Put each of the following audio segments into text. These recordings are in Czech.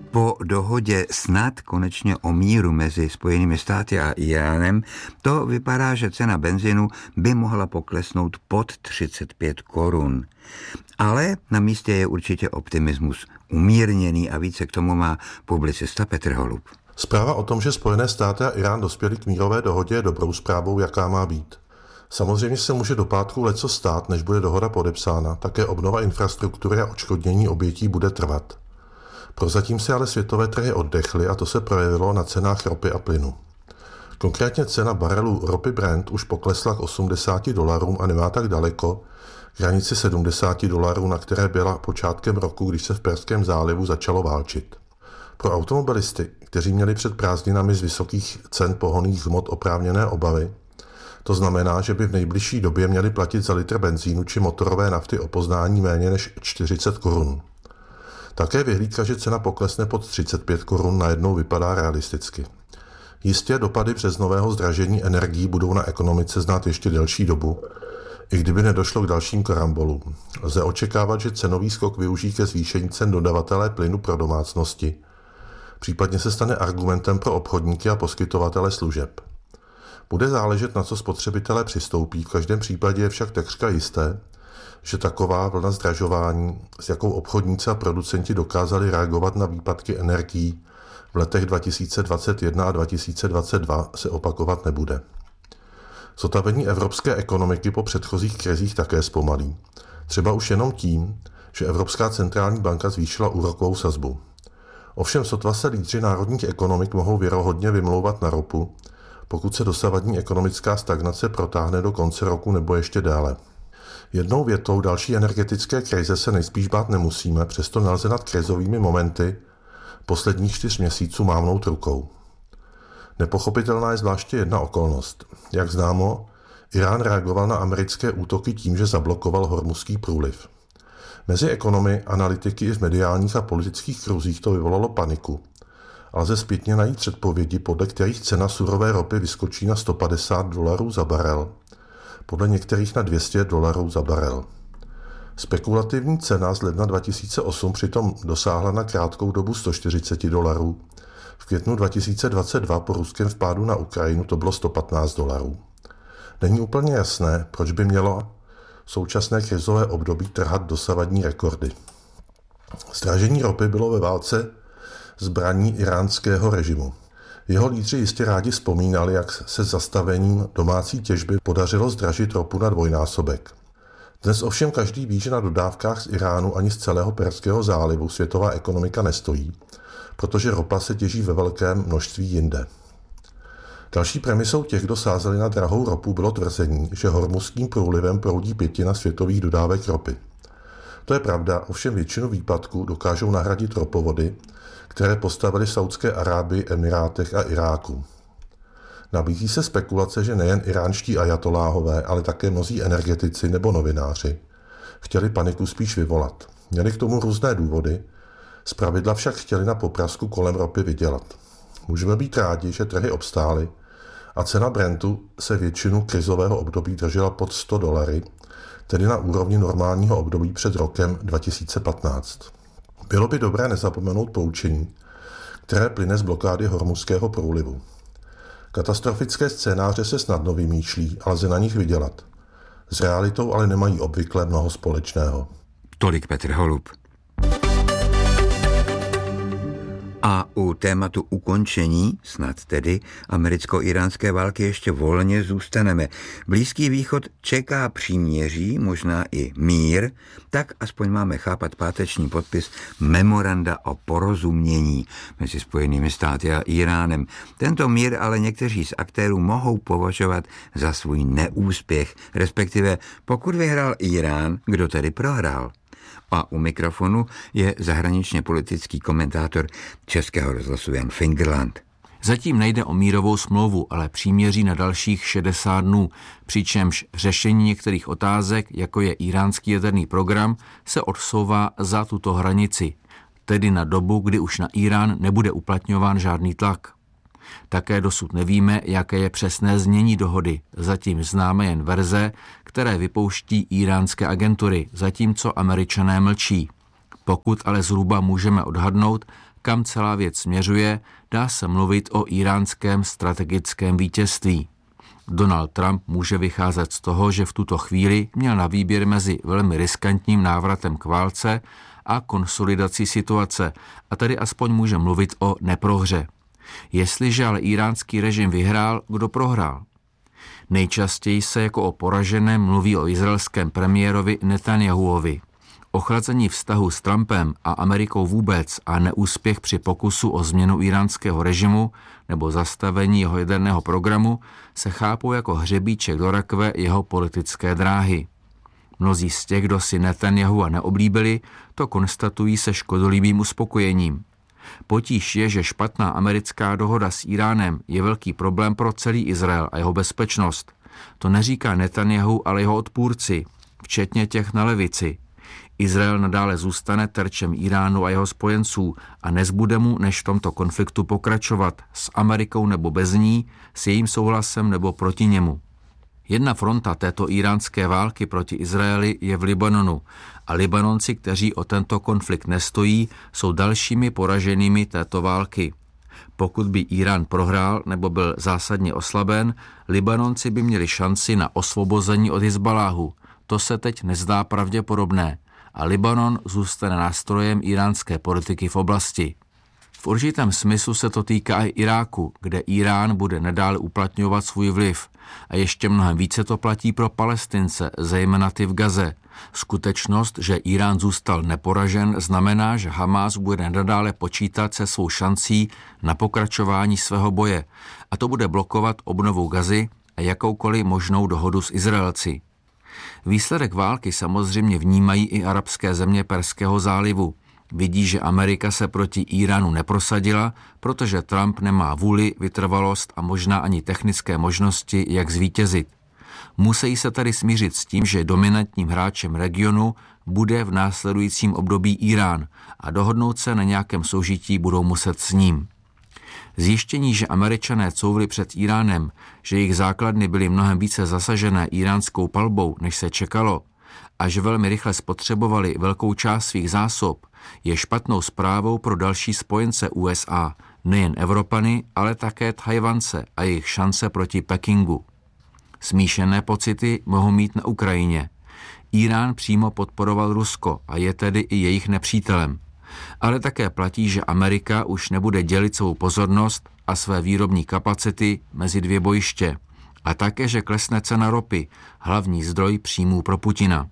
Po dohodě snad konečně o míru mezi Spojenými státy a Iránem to vypadá, že cena benzinu by mohla poklesnout pod 35 korun. Ale na místě je určitě optimismus umírněný a více k tomu má publicista Petr Holub. Zpráva o tom, že Spojené státy a Irán dospěli k mírové dohodě, je dobrou zprávou, jaká má být. Samozřejmě se může do pátku leco stát, než bude dohoda podepsána, také obnova infrastruktury a odškodnění obětí bude trvat. Prozatím se ale světové trhy oddechly a to se projevilo na cenách ropy a plynu. Konkrétně cena barelu ropy Brent už poklesla k $80 a nemá tak daleko k hranici $70, na které byla počátkem roku, když se v Perském zálivu začalo válčit. Pro automobilisty, kteří měli před prázdninami z vysokých cen pohonných hmot oprávněné obavy, to znamená, že by v nejbližší době měli platit za litr benzínu či motorové nafty o poznání méně než 40 korun. Také vyhlídka, že cena poklesne pod 35 korun, najednou vypadá realisticky. Jistě dopady březnového zdražení energií budou na ekonomice znát ještě delší dobu, i kdyby nedošlo k dalším karambolům. Lze očekávat, že cenový skok využijí ke zvýšení cen dodavatelé plynu pro domácnosti. Případně se stane argumentem pro obchodníky a poskytovatele služeb. Bude záležet, na co spotřebitelé přistoupí, v každém případě je však takřka jisté, že taková vlna zdražování, s jakou obchodníci a producenti dokázali reagovat na výpadky energií v letech 2021 a 2022, se opakovat nebude. Zotavení evropské ekonomiky po předchozích krizích také zpomalí. Třeba už jenom tím, že Evropská centrální banka zvýšila úrokovou sazbu. Ovšem sotva se lídři národních ekonomik mohou věrohodně vymlouvat na ropu, pokud se dosavadní ekonomická stagnace protáhne do konce roku nebo ještě déle. Jednou větou další energetické krize se nejspíš bát nemusíme, přesto nelze nad krizovými momenty posledních 4 měsíců mávnout rukou. Nepochopitelná je zvláště jedna okolnost. Jak známo, Irán reagoval na americké útoky tím, že zablokoval Hormuzský průliv. Mezi ekonomy, analytiky i v mediálních a politických kruzích to vyvolalo paniku. A lze zpětně najít předpovědi, podle kterých cena surové ropy vyskočí na $150 za barel, podle některých na $200 za barel. Spekulativní cena z ledna 2008 přitom dosáhla na krátkou dobu $140. V květnu 2022 po ruském vpádu na Ukrajinu to bylo $115. Není úplně jasné, proč by mělo současné krizové období trhat dosavadní rekordy. Zdražení ropy bylo ve válce zbraní iránského režimu. Jeho lídři jistě rádi vzpomínali, jak se zastavením domácí těžby podařilo zdražit ropu na dvojnásobek. Dnes ovšem každý ví, že na dodávkách z Iránu ani z celého Perského zálivu světová ekonomika nestojí, protože ropa se těží ve velkém množství jinde. Další premisou těch, kdo sázeli na drahou ropu, bylo tvrzení, že Hormuzským průlivem proudí 1/5 světových dodávek ropy. To je pravda, ovšem většinu výpadků dokážou nahradit ropovody, které postavili v Saudské Arábii, Emirátech a Iráku. Nabízí se spekulace, že nejen iránští ajatoláhové, ale také mnozí energetici nebo novináři chtěli paniku spíš vyvolat. Měli k tomu různé důvody, zpravidla však chtěli na poprasku kolem ropy vydělat. Můžeme být rádi, že trhy obstály a cena Brentu se většinu krizového období držela pod $100, tedy na úrovni normálního období před rokem 2015. Bylo by dobré nezapomenout poučení, které plyne z blokády Hormuzského průlivu. Katastrofické scénáře se snadno vymýšlí, ale lze na nich vydělat. S realitou ale nemají obvykle mnoho společného. Tolik Petr Holub. A u tématu ukončení, snad tedy, americko-iránské války ještě volně zůstaneme. Blízký východ čeká příměří, možná i mír, tak aspoň máme chápat páteční podpis memoranda o porozumění mezi Spojenými státy a Iránem. Tento mír ale někteří z aktérů mohou považovat za svůj neúspěch, respektive pokud vyhrál Irán, kdo tedy prohrál. A u mikrofonu je zahraničně politický komentátor Českého rozhlasu Jan Fingerland. Zatím nejde o mírovou smlouvu, ale příměří na dalších 60 dnů, přičemž řešení některých otázek, jako je íránský jaderný program, se odsouvá za tuto hranici, tedy na dobu, kdy už na Irán nebude uplatňován žádný tlak. Také dosud nevíme, jaké je přesné znění dohody. Zatím známe jen verze, které vypouští íránské agentury, zatímco Američané mlčí. Pokud ale zhruba můžeme odhadnout, kam celá věc směřuje, dá se mluvit o íránském strategickém vítězství. Donald Trump může vycházet z toho, že v tuto chvíli měl na výběr mezi velmi riskantním návratem k válce a konsolidací situace, a tedy aspoň může mluvit o neprohře. Jestliže ale íránský režim vyhrál, kdo prohrál? Nejčastěji se jako o poraženém mluví o izraelském premiérovi Netanjahuovi. Ochlazení vztahu s Trumpem a Amerikou vůbec a neúspěch při pokusu o změnu íránského režimu nebo zastavení jeho jaderného programu se chápou jako hřebíček do rakve jeho politické dráhy. Mnozí z těch, kdo si Netanjahua neoblíbili, to konstatují se škodolibým uspokojením. Potíž je, že špatná americká dohoda s Iránem je velký problém pro celý Izrael a jeho bezpečnost. To neříká Netanjahu, ale jeho odpůrci, včetně těch na levici. Izrael nadále zůstane terčem Iránu a jeho spojenců a nezbude mu, než v tomto konfliktu pokračovat s Amerikou nebo bez ní, s jejím souhlasem nebo proti němu. Jedna fronta této íránské války proti Izraeli je v Libanonu a Libanonci, kteří o tento konflikt nestojí, jsou dalšími poraženými této války. Pokud by Irán prohrál nebo byl zásadně oslaben, Libanonci by měli šanci na osvobození od Hizbaláhu. To se teď nezdá pravděpodobné a Libanon zůstane nástrojem iránské politiky v oblasti. V určitém smyslu se to týká i Iráku, kde Irán bude nadále uplatňovat svůj vliv. A ještě mnohem více to platí pro Palestince, zejména ty v Gaze. Skutečnost, že Irán zůstal neporažen, znamená, že Hamás bude nadále počítat se svou šancí na pokračování svého boje. A to bude blokovat obnovu Gazy a jakoukoliv možnou dohodu s Izraelci. Výsledek války samozřejmě vnímají i arabské země Perského zálivu. Vidí, že Amerika se proti Iránu neprosadila, protože Trump nemá vůli, vytrvalost a možná ani technické možnosti, jak zvítězit. Musí se tady smířit s tím, že dominantním hráčem regionu bude v následujícím období Irán a dohodnout se na nějakém soužití budou muset s ním. Zjištění, že Američané couvli před Iránem, že jejich základny byly mnohem více zasažené iránskou palbou, než se čekalo, a že velmi rychle spotřebovali velkou část svých zásob, je špatnou zprávou pro další spojence USA, nejen Evropany, ale také Tchajvance a jejich šance proti Pekingu. Smíšené pocity mohou mít na Ukrajině. Irán přímo podporoval Rusko a je tedy i jejich nepřítelem. Ale také platí, že Amerika už nebude dělit svou pozornost a své výrobní kapacity mezi dvě bojiště. A také, že klesne cena ropy, hlavní zdroj příjmů pro Putina.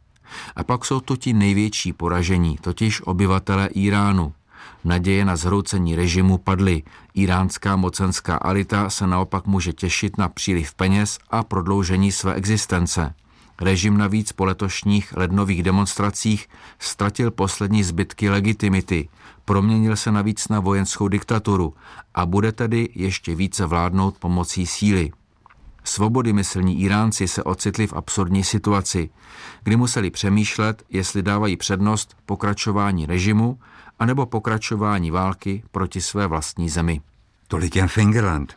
A pak jsou tu ti největší poražení, totiž obyvatelé Iránu. Naděje na zhroucení režimu padly. Iránská mocenská elita se naopak může těšit na příliv peněz a prodloužení své existence. Režim navíc po letošních lednových demonstracích ztratil poslední zbytky legitimity, proměnil se navíc na vojenskou diktaturu a bude tedy ještě více vládnout pomocí síly. Svobodymyslní Iránci se ocitli v absurdní situaci, kdy museli přemýšlet, jestli dávají přednost pokračování režimu anebo pokračování války proti své vlastní zemi. Tolik jen Fingerland.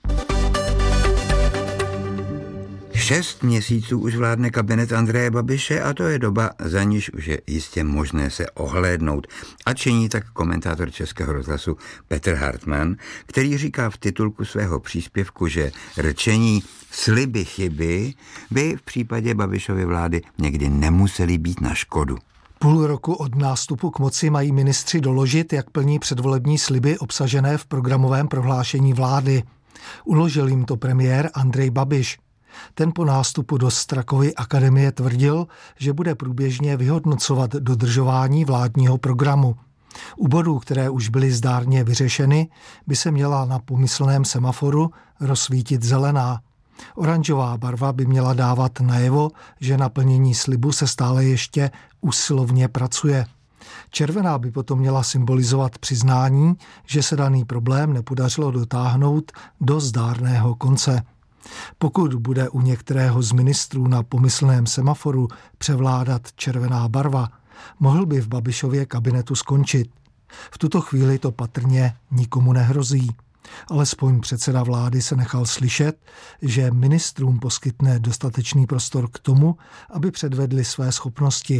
6 měsíců už vládne kabinet Andreje Babiše a to je doba, za níž už je jistě možné se ohlédnout. A činí tak komentátor Českého rozhlasu Petr Hartmann, který říká v titulku svého příspěvku, že rčení sliby chyby by v případě Babišovy vlády někdy nemuseli být na škodu. Půl roku od nástupu k moci mají ministři doložit, jak plní předvolební sliby obsažené v programovém prohlášení vlády. Uložil jim to premiér Andrej Babiš. Ten po nástupu do Strakovy akademie tvrdil, že bude průběžně vyhodnocovat dodržování vládního programu. U bodů, které už byly zdárně vyřešeny, by se měla na pomyslném semaforu rozsvítit zelená. Oranžová barva by měla dávat najevo, že na plnění slibu se stále ještě usilovně pracuje. Červená by potom měla symbolizovat přiznání, že se daný problém nepodařilo dotáhnout do zdárného konce. Pokud bude u některého z ministrů na pomyslném semaforu převládat červená barva, mohl by v Babišově kabinetu skončit. V tuto chvíli to patrně nikomu nehrozí. Alespoň předseda vlády se nechal slyšet, že ministrům poskytne dostatečný prostor k tomu, aby předvedli své schopnosti.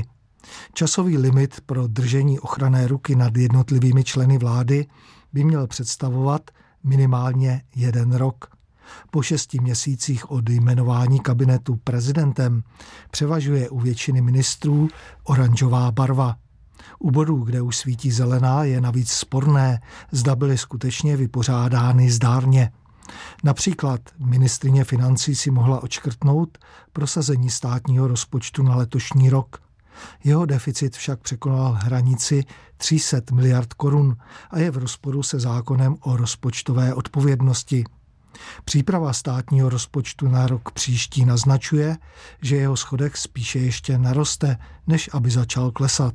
Časový limit pro držení ochranné ruky nad jednotlivými členy vlády by měl představovat minimálně 1 rok. Po 6 měsících od jmenování kabinetu prezidentem převažuje u většiny ministrů oranžová barva. U bodů, kde už svítí zelená, je navíc sporné, zda byly skutečně vypořádány zdárně. Například ministryně financí si mohla odškrtnout prosazení státního rozpočtu na letošní rok. Jeho deficit však překonal hranici 300 miliard korun a je v rozporu se zákonem o rozpočtové odpovědnosti. Příprava státního rozpočtu na rok příští naznačuje, že jeho schodek spíše ještě naroste, než aby začal klesat.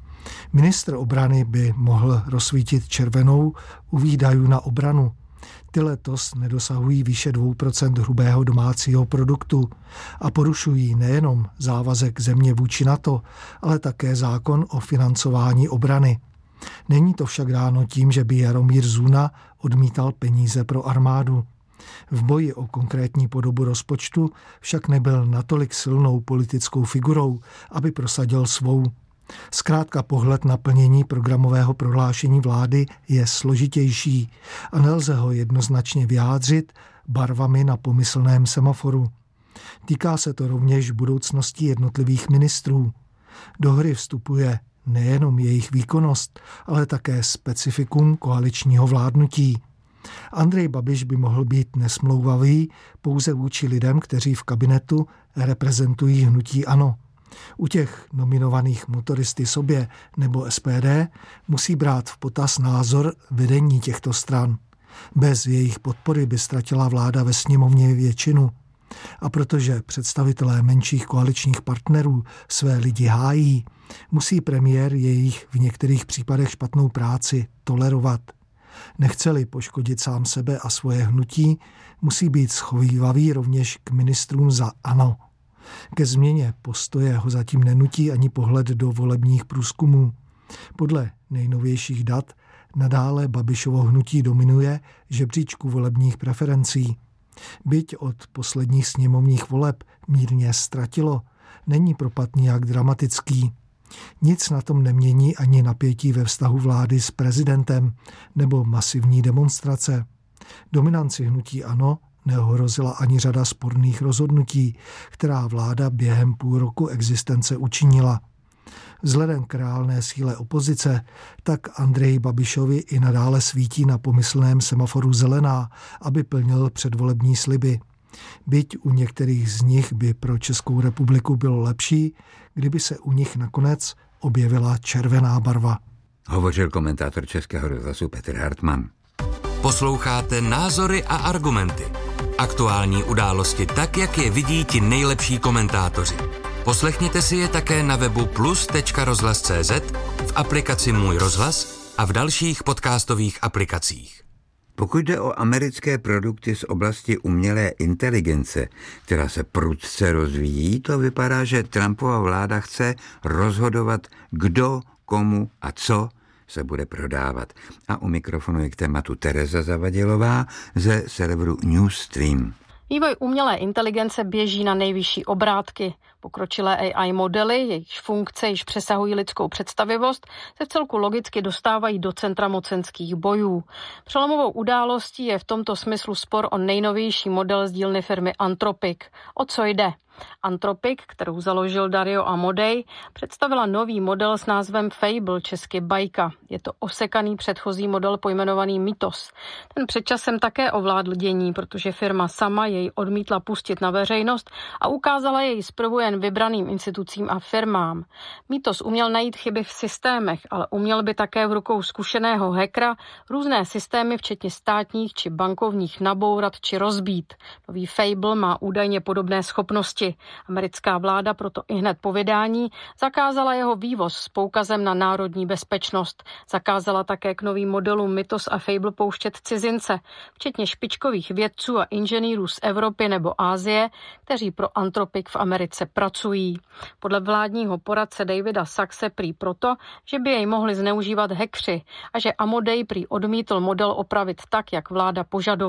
Ministr obrany by mohl rozsvítit červenou u výdajů na obranu. Ty letos nedosahují výše 2% hrubého domácího produktu a porušují nejenom závazek země vůči NATO, ale také zákon o financování obrany. Není to však dáno tím, že by Jaromír Zuna odmítal peníze pro armádu. V boji o konkrétní podobu rozpočtu však nebyl natolik silnou politickou figurou, aby prosadil svou. Zkrátka pohled na plnění programového prohlášení vlády je složitější a nelze ho jednoznačně vyjádřit barvami na pomyslném semaforu. Týká se to rovněž budoucnosti jednotlivých ministrů. Do hry vstupuje nejenom jejich výkonnost, ale také specifikum koaličního vládnutí. Andrej Babiš by mohl být nesmlouvavý pouze vůči lidem, kteří v kabinetu reprezentují hnutí ANO. U těch nominovaných Motoristy sobě nebo SPD musí brát v potaz názor vedení těchto stran. Bez jejich podpory by ztratila vláda ve sněmovně většinu. A protože představitelé menších koaličních partnerů své lidi hájí, musí premiér jejich v některých případech špatnou práci tolerovat. Nechce-li poškodit sám sebe a svoje hnutí, musí být schovívavý rovněž k ministrům za ANO. Ke změně postoje ho zatím nenutí ani pohled do volebních průzkumů. Podle nejnovějších dat nadále Babišovo hnutí dominuje žebříčku volebních preferencí. Byť od posledních sněmovních voleb mírně ztratilo, není propad nijak dramatický. Nic na tom nemění ani napětí ve vztahu vlády s prezidentem nebo masivní demonstrace. Dominanci hnutí ANO neohrozila ani řada sporných rozhodnutí, která vláda během půl roku existence učinila. Vzhledem k reálné síle opozice, tak Andreji Babišovi i nadále svítí na pomyslném semaforu zelená, aby plnil předvolební sliby. Byť u některých z nich by pro Českou republiku bylo lepší, kdyby se u nich nakonec objevila červená barva. Hovořil komentátor Českého rozhlasu Petr Hartmann. Posloucháte Názory a argumenty. Aktuální události tak, jak je vidí ti nejlepší komentátoři. Poslechněte si je také na webu plus.rozhlas.cz, v aplikaci Můj rozhlas a v dalších podcastových aplikacích. Pokud jde o americké produkty z oblasti umělé inteligence, která se prudce rozvíjí, to vypadá, že Trumpova vláda chce rozhodovat, kdo, komu a co se bude prodávat. A u mikrofonu je k tématu Tereza Zavadilová ze serveru Newsstream. Vývoj umělé inteligence běží na nejvyšší obrátky. Pokročilé AI modely, jejichž funkce již přesahují lidskou představivost, se vcelku logicky dostávají do centra mocenských bojů. Přelomovou událostí je v tomto smyslu spor o nejnovější model z dílny firmy Anthropic. O co jde? Anthropic, kterou založil Dario Amodei, představila nový model s názvem Fable, česky bajka. Je to osekaný předchozí model pojmenovaný Mythos. Ten před časem také ovládl dění, protože firma sama jej odmítla pustit na veřejnost a ukázala jej zprvu jen vybraným institucím a firmám. Mythos uměl najít chyby v systémech, ale uměl by také v rukou zkušeného hackera různé systémy, včetně státních či bankovních, nabourat či rozbít. Nový Fable má údajně podobné schopnosti. Americká vláda proto ihned po vydání zakázala jeho vývoz s poukazem na národní bezpečnost. Zakázala také k novým modelům Mythos a Fable pouštět cizince, včetně špičkových vědců a inženýrů z Evropy nebo Asie, kteří pro Anthropic v Americe pracují. Podle vládního poradce Davida Saxe prý proto, že by jej mohli zneužívat hackři a že Amodei prý odmítl model opravit tak, jak vláda požadovala.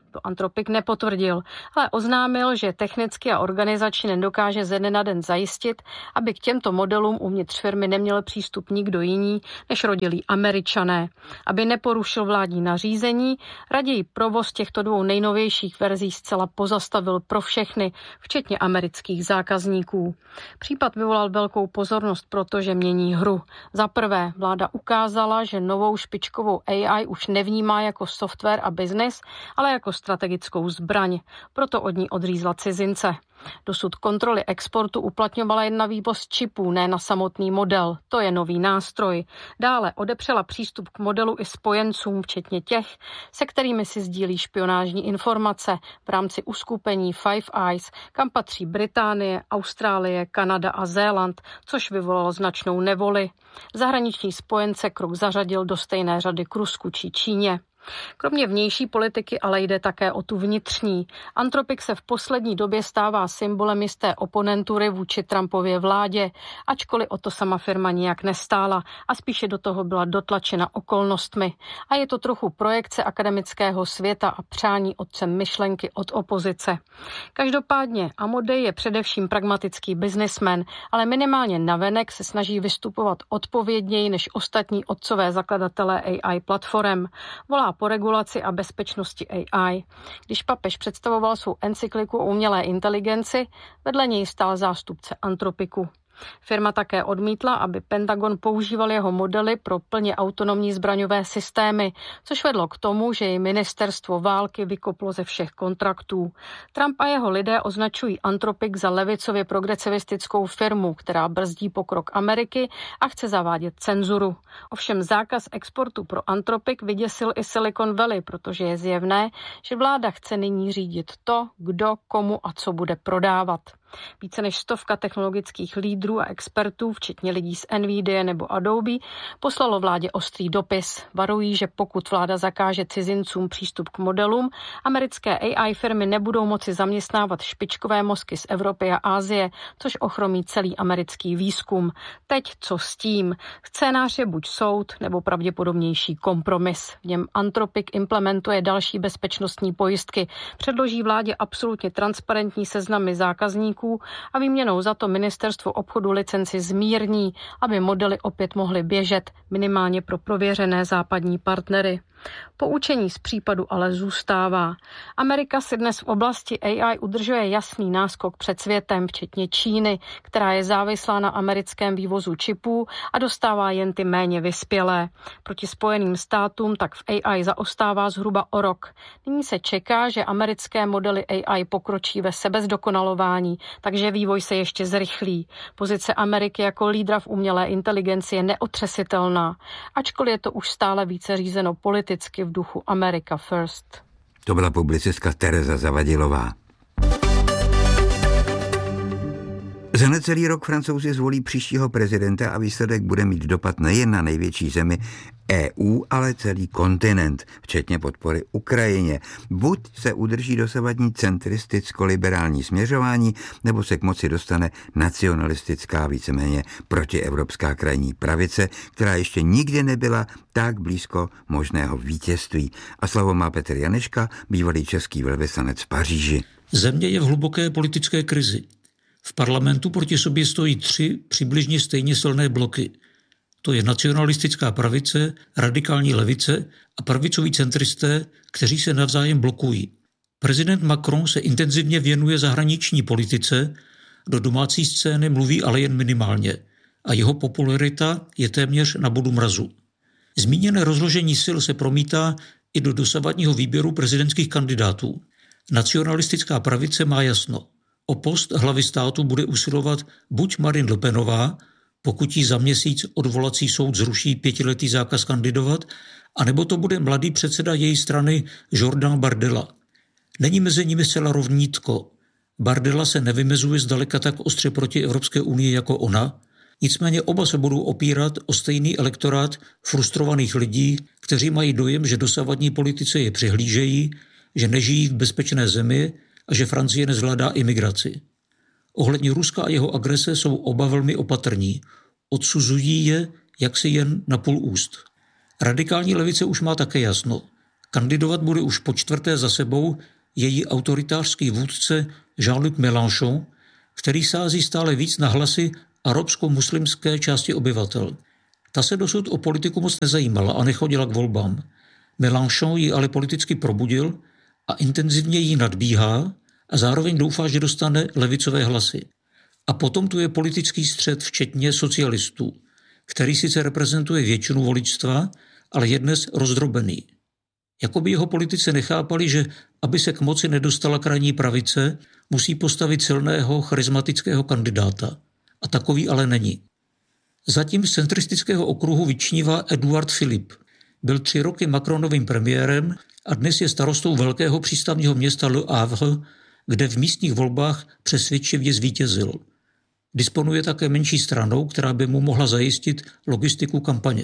To Anthropic nepotvrdil, ale oznámil, že technicky a organizačně nedokáže ze dne na den zajistit, aby k těmto modelům uvnitř firmy neměl přístup nikdo jiný než rodilí Američané. Aby neporušil vládní nařízení, raději provoz těchto dvou nejnovějších verzí zcela pozastavil pro všechny, včetně amerických zákazníků. Případ vyvolal velkou pozornost, protože mění hru. Za prvé, vláda ukázala, že novou špičkovou AI už nevnímá jako software a biznis, ale jako strategickou zbraň. Proto od ní odřízla cizince. Dosud kontroly exportu uplatňovala jen na vývoz čipů, ne na samotný model. To je nový nástroj. Dále odepřela přístup k modelu i spojencům, včetně těch, se kterými si sdílí špionážní informace v rámci uskupení Five Eyes, kam patří Británie, Austrálie, Kanada a Zéland, což vyvolalo značnou nevoli. Zahraniční spojence krok zařadil do stejné řady k Rusku či Číně. Kromě vnější politiky ale jde také o tu vnitřní. Anthropic se v poslední době stává symbolem jisté oponentury vůči Trumpově vládě, ačkoliv o to sama firma nijak nestála a spíše do toho byla dotlačena okolnostmi. A je to trochu projekce akademického světa a přání otcem myšlenky od opozice. Každopádně Amodei je především pragmatický biznismen, ale minimálně navenek se snaží vystupovat odpovědněji než ostatní otcové zakladatelé AI platform. Volá po regulaci a bezpečnosti AI. Když papež představoval svou encykliku o umělé inteligenci, vedle něj stál zástupce Anthropicu. Firma také odmítla, aby Pentagon používal jeho modely pro plně autonomní zbraňové systémy, což vedlo k tomu, že jej ministerstvo války vykoplo ze všech kontraktů. Trump a jeho lidé označují Anthropic za levicově progresivistickou firmu, která brzdí pokrok Ameriky a chce zavádět cenzuru. Ovšem zákaz exportu pro Anthropic vyděsil i Silicon Valley, protože je zjevné, že vláda chce nyní řídit to, kdo, komu a co bude prodávat. Více než 100 technologických lídrů a expertů, včetně lidí z NVIDIA nebo Adobe, poslalo vládě ostrý dopis. Varují, že pokud vláda zakáže cizincům přístup k modelům, americké AI firmy nebudou moci zaměstnávat špičkové mozky z Evropy a Asie, což ochromí celý americký výzkum. Teď co s tím? Scénář je buď soud, nebo pravděpodobnější kompromis. V něm Anthropic implementuje další bezpečnostní pojistky, předloží vládě absolutně transparentní seznamy zákazníků a výměnou za to ministerstvo obchodu licenci zmírní, aby modely opět mohly běžet, minimálně pro prověřené západní partnery. Poučení z případu ale zůstává. Amerika si dnes v oblasti AI udržuje jasný náskok před světem, včetně Číny, která je závislá na americkém vývozu čipů a dostává jen ty méně vyspělé. Proti Spojeným státům tak v AI zaostává zhruba o rok. Nyní se čeká, že americké modely AI pokročí ve sebezdokonalování, takže vývoj se ještě zrychlí. Pozice Ameriky jako lídra v umělé inteligenci je neotřesitelná, ačkoliv je to už stále více řízeno politicky v duchu America First. To byla publicistka Tereza Zavadilová. Za necelý rok Francouzi zvolí příštího prezidenta a výsledek bude mít dopad nejen na největší zemi EU, ale celý kontinent, včetně podpory Ukrajině. Buď se udrží dosavadní centristicko-liberální směřování, nebo se k moci dostane nacionalistická, víceméně protievropská krajní pravice, která ještě nikdy nebyla tak blízko možného vítězství. A slovo má Petr Janeška, bývalý český velvyslanec v Paříži. Země je v hluboké politické krizi. V parlamentu proti sobě stojí 3 přibližně stejně silné bloky. To je nacionalistická pravice, radikální levice a pravicoví centristé, kteří se navzájem blokují. Prezident Macron se intenzivně věnuje zahraniční politice, do domácí scény mluví ale jen minimálně a jeho popularita je téměř na bodu mrazu. Zmíněné rozložení sil se promítá i do dosavadního výběru prezidentských kandidátů. Nacionalistická pravice má jasno. O post hlavy státu bude usilovat buď Marine Le Penová, pokud jí za měsíc odvolací soud zruší 5letý zákaz kandidovat, anebo to bude mladý předseda její strany Jordan Bardella. Není mezi nimi zcela rovnítko. Bardella se nevymezuje zdaleka tak ostře proti Evropské unii jako ona, nicméně oba se budou opírat o stejný elektorát frustrovaných lidí, kteří mají dojem, že dosavadní politice je přihlížejí, že nežijí v bezpečné zemi a že Francie nezvládá imigraci. Ohledně Ruska a jeho agrese jsou oba velmi opatrní. Odsuzují je jaksi jen na půl úst. Radikální levice už má také jasno. Kandidovat bude už po 4. za sebou její autoritářský vůdce Jean-Luc Mélenchon, který sází stále víc na hlasy arabsko-muslimské části obyvatel. Ta se dosud o politiku moc nezajímala a nechodila k volbám. Mélenchon ji ale politicky probudil a intenzivně ji nadbíhá a zároveň doufá, že dostane levicové hlasy. A potom tu je politický střet, včetně socialistů, který sice reprezentuje většinu voličstva, ale je dnes rozdrobený. Jakoby jeho politici nechápali, že aby se k moci nedostala krajní pravice, musí postavit silného, charismatického kandidáta. A takový ale není. Zatím z centristického okruhu vyčnívá Edouard Philippe. Byl 3 roky Macronovým premiérem a dnes je starostou velkého přístavního města Le Havre, kde v místních volbách přesvědčivě zvítězil. Disponuje také menší stranou, která by mu mohla zajistit logistiku kampaně.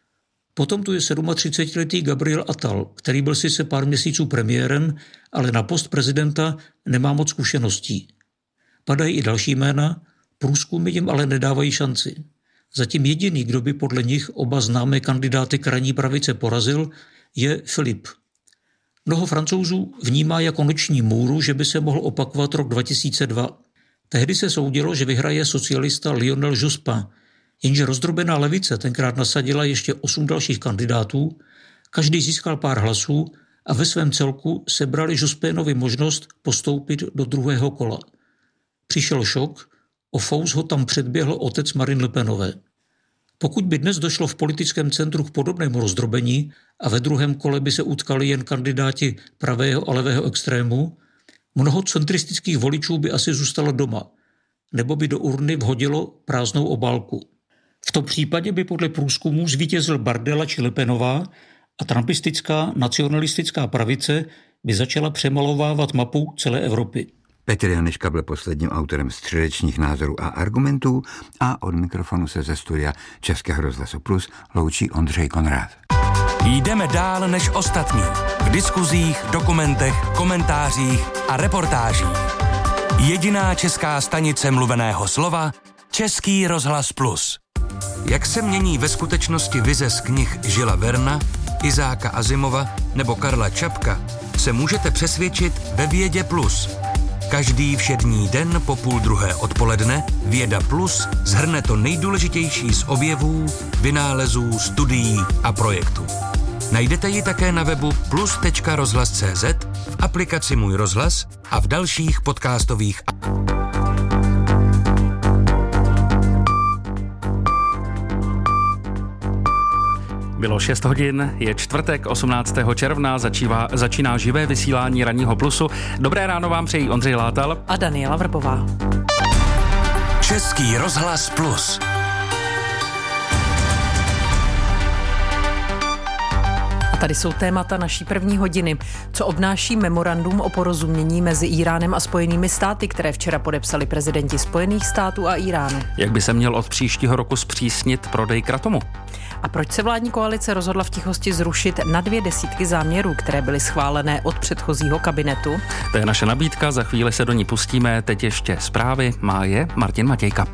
Potom tu je 37letý Gabriel Attal, který byl sice pár měsíců premiérem, ale na post prezidenta nemá moc zkušeností. Padají i další jména, průzkumy jim ale nedávají šanci. Zatím jediný, kdo by podle nich oba známé kandidáty krajní pravice porazil, je Philippe. Mnoho Francouzů vnímá jako noční můru, že by se mohl opakovat rok 2002. Tehdy se soudilo, že vyhraje socialista Lionel Jospin, jenže rozdrobená levice tenkrát nasadila ještě 8 dalších kandidátů, každý získal pár hlasů a ve svém celku sebrali Jospinovi možnost postoupit do druhého kola. Přišel šok, o fous ho tam předběhl otec Marine Le Penové. Pokud by dnes došlo v politickém centru k podobnému rozdrobení a ve druhém kole by se utkali jen kandidáti pravého a levého extrému, mnoho centristických voličů by asi zůstalo doma, nebo by do urny vhodilo prázdnou obálku. V tom případě by podle průzkumů zvítězil Bardella či Le Penová a trumpistická nacionalistická pravice by začala přemalovávat mapu celé Evropy. Petr Janečka byl posledním autorem středečních názorů a argumentů a od mikrofonu se ze studia Českého rozhlasu Plus loučí Ondřej Konrád. Jdeme dál než ostatní. V diskuzích, dokumentech, komentářích a reportážích. Jediná česká stanice mluveného slova Český rozhlas Plus. Jak se mění ve skutečnosti vize z knih Žila Verna, Izáka Azimova nebo Karla Čapka, se můžete přesvědčit ve Vědě Plus. Každý všední den po 12:30 odpoledne Věda Plus shrne to nejdůležitější z objevů, vynálezů, studií a projektů. Najdete ji také na webu plus.rozhlas.cz, v aplikaci Můj rozhlas a v dalších podcastových. Bylo 6 hodin, je čtvrtek 18. června, začíná živé vysílání Ranního Plusu. Dobré ráno vám přejí Ondřej Látal a Daniela Vrbová. Český rozhlas Plus. A tady jsou témata naší první hodiny. Co obnáší memorandum o porozumění mezi Íránem a Spojenými státy, které včera podepsali prezidenti Spojených států a Íránu? Jak by se měl od příštího roku zpřísnit prodej kratomu? A proč se vládní koalice rozhodla v tichosti zrušit na 200 záměrů, které byly schválené od předchozího kabinetu? To je naše nabídka, za chvíli se do ní pustíme, teď ještě zprávy, má je Martin Matějka.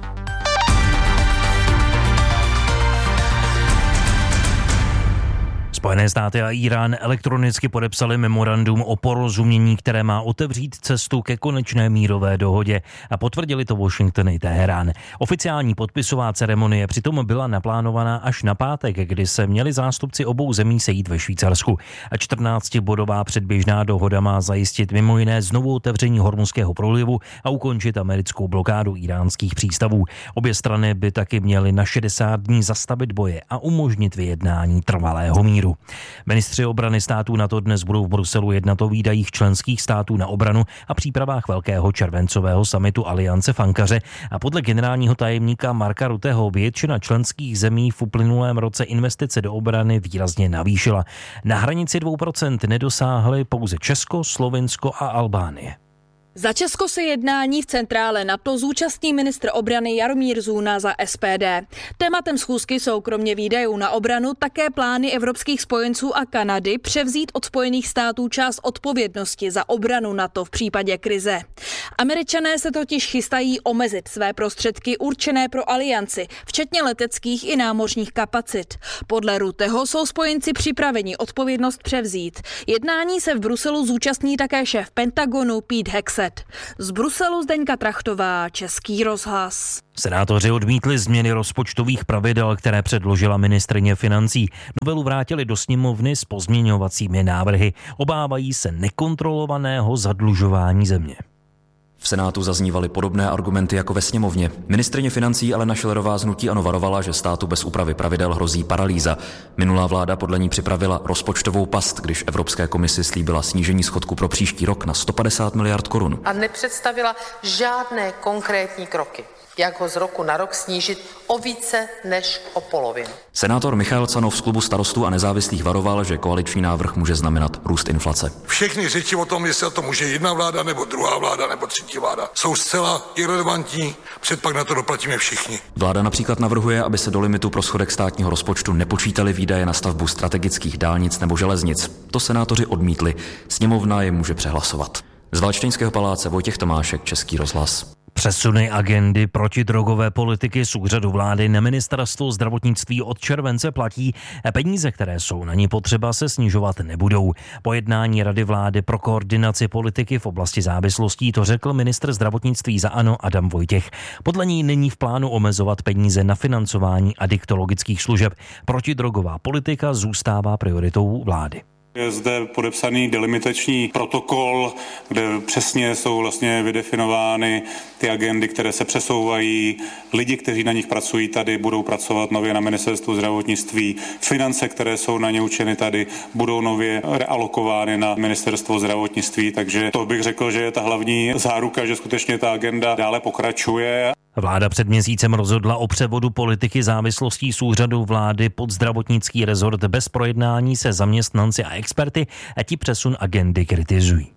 Spojené státy a Írán elektronicky podepsali memorandum o porozumění, které má otevřít cestu ke konečné mírové dohodě a potvrdili to Washington i Teherán. Oficiální podpisová ceremonie přitom byla naplánovaná až na pátek, kdy se měli zástupci obou zemí sejít ve Švýcarsku. A 14bodová předběžná dohoda má zajistit mimo jiné znovu otevření Hormuzského průlivu a ukončit americkou blokádu íránských přístavů. Obě strany by taky měly na 60 dní zastavit boje a umožnit vyjednání trvalého míru. Ministři obrany států NATO dnes budou v Bruselu jednat o výdajích členských států na obranu a přípravách velkého červencového summitu Aliance v Ankaře a podle generálního tajemníka Marka Rutteho většina členských zemí v uplynulém roce investice do obrany výrazně navýšila. Na hranici 2% nedosáhly pouze Česko, Slovinsko a Albánie. Za Česko se jednání v centrále NATO zúčastní ministr obrany Jaromír Zůna za SPD. Tématem schůzky jsou kromě výdajů na obranu také plány evropských spojenců a Kanady převzít od Spojených států část odpovědnosti za obranu NATO v případě krize. Američané se totiž chystají omezit své prostředky určené pro alianci, včetně leteckých i námořních kapacit. Podle Rutteho jsou spojenci připraveni odpovědnost převzít. Jednání se v Bruselu zúčastní také šéf Pentagonu Pete Hegseth. Z Bruselu Zdeňka Trachtová, Český rozhlas. Senátoři odmítli změny rozpočtových pravidel, které předložila ministryně financí. Novelu vrátili do sněmovny s pozměňovacími návrhy. Obávají se nekontrolovaného zadlužování země. V Senátu zaznívaly podobné argumenty jako ve sněmovně. Ministryně financí Alena Schillerová z hnutí ANO varovala, že státu bez úpravy pravidel hrozí paralýza. Minulá vláda podle ní připravila rozpočtovou past, když Evropské komisi slíbila snížení schodku pro příští rok na 150 miliard korun. A nepředstavila žádné konkrétní kroky, jak ho z roku na rok snížit o více než o polovinu. Senátor Michal Canov z klubu Starostů a nezávislých varoval, že koaliční návrh může znamenat růst inflace. Všechny řeči o tom, jestli to může jedna vláda, nebo druhá vláda, nebo třetí vláda, jsou zcela irelevantní, předpak na to doplatíme všichni. Vláda například navrhuje, aby se do limitu pro schodek státního rozpočtu nepočítaly výdaje na stavbu strategických dálnic nebo železnic. To senátoři odmítli. Sněmovna je může přehlasovat. Z Valštejnského paláce Vojtěch Tomášek, Český rozhlas. Přesuny agendy protidrogové politiky z úřadu vlády na ministerstvo zdravotnictví od července platí. Peníze, které jsou na ní potřeba, se snižovat nebudou. Po jednání Rady vlády pro koordinaci politiky v oblasti závislostí to řekl ministr zdravotnictví za ANO Adam Vojtěch. Podle ní není v plánu omezovat peníze na financování adiktologických služeb. Protidrogová politika zůstává prioritou vlády. Je zde podepsaný delimitační protokol, kde přesně jsou vlastně vydefinovány ty agendy, které se přesouvají. Lidi, kteří na nich pracují tady, budou pracovat nově na ministerstvu zdravotnictví. Finance, které jsou na ně určeny tady, budou nově realokovány na ministerstvo zdravotnictví. Takže to bych řekl, že je ta hlavní záruka, že skutečně ta agenda dále pokračuje. Vláda před měsícem rozhodla o převodu politiky závislostí z úřadu vlády pod zdravotnický rezort bez projednání se zaměstnanci a experty a ti přesun agendy kritizují.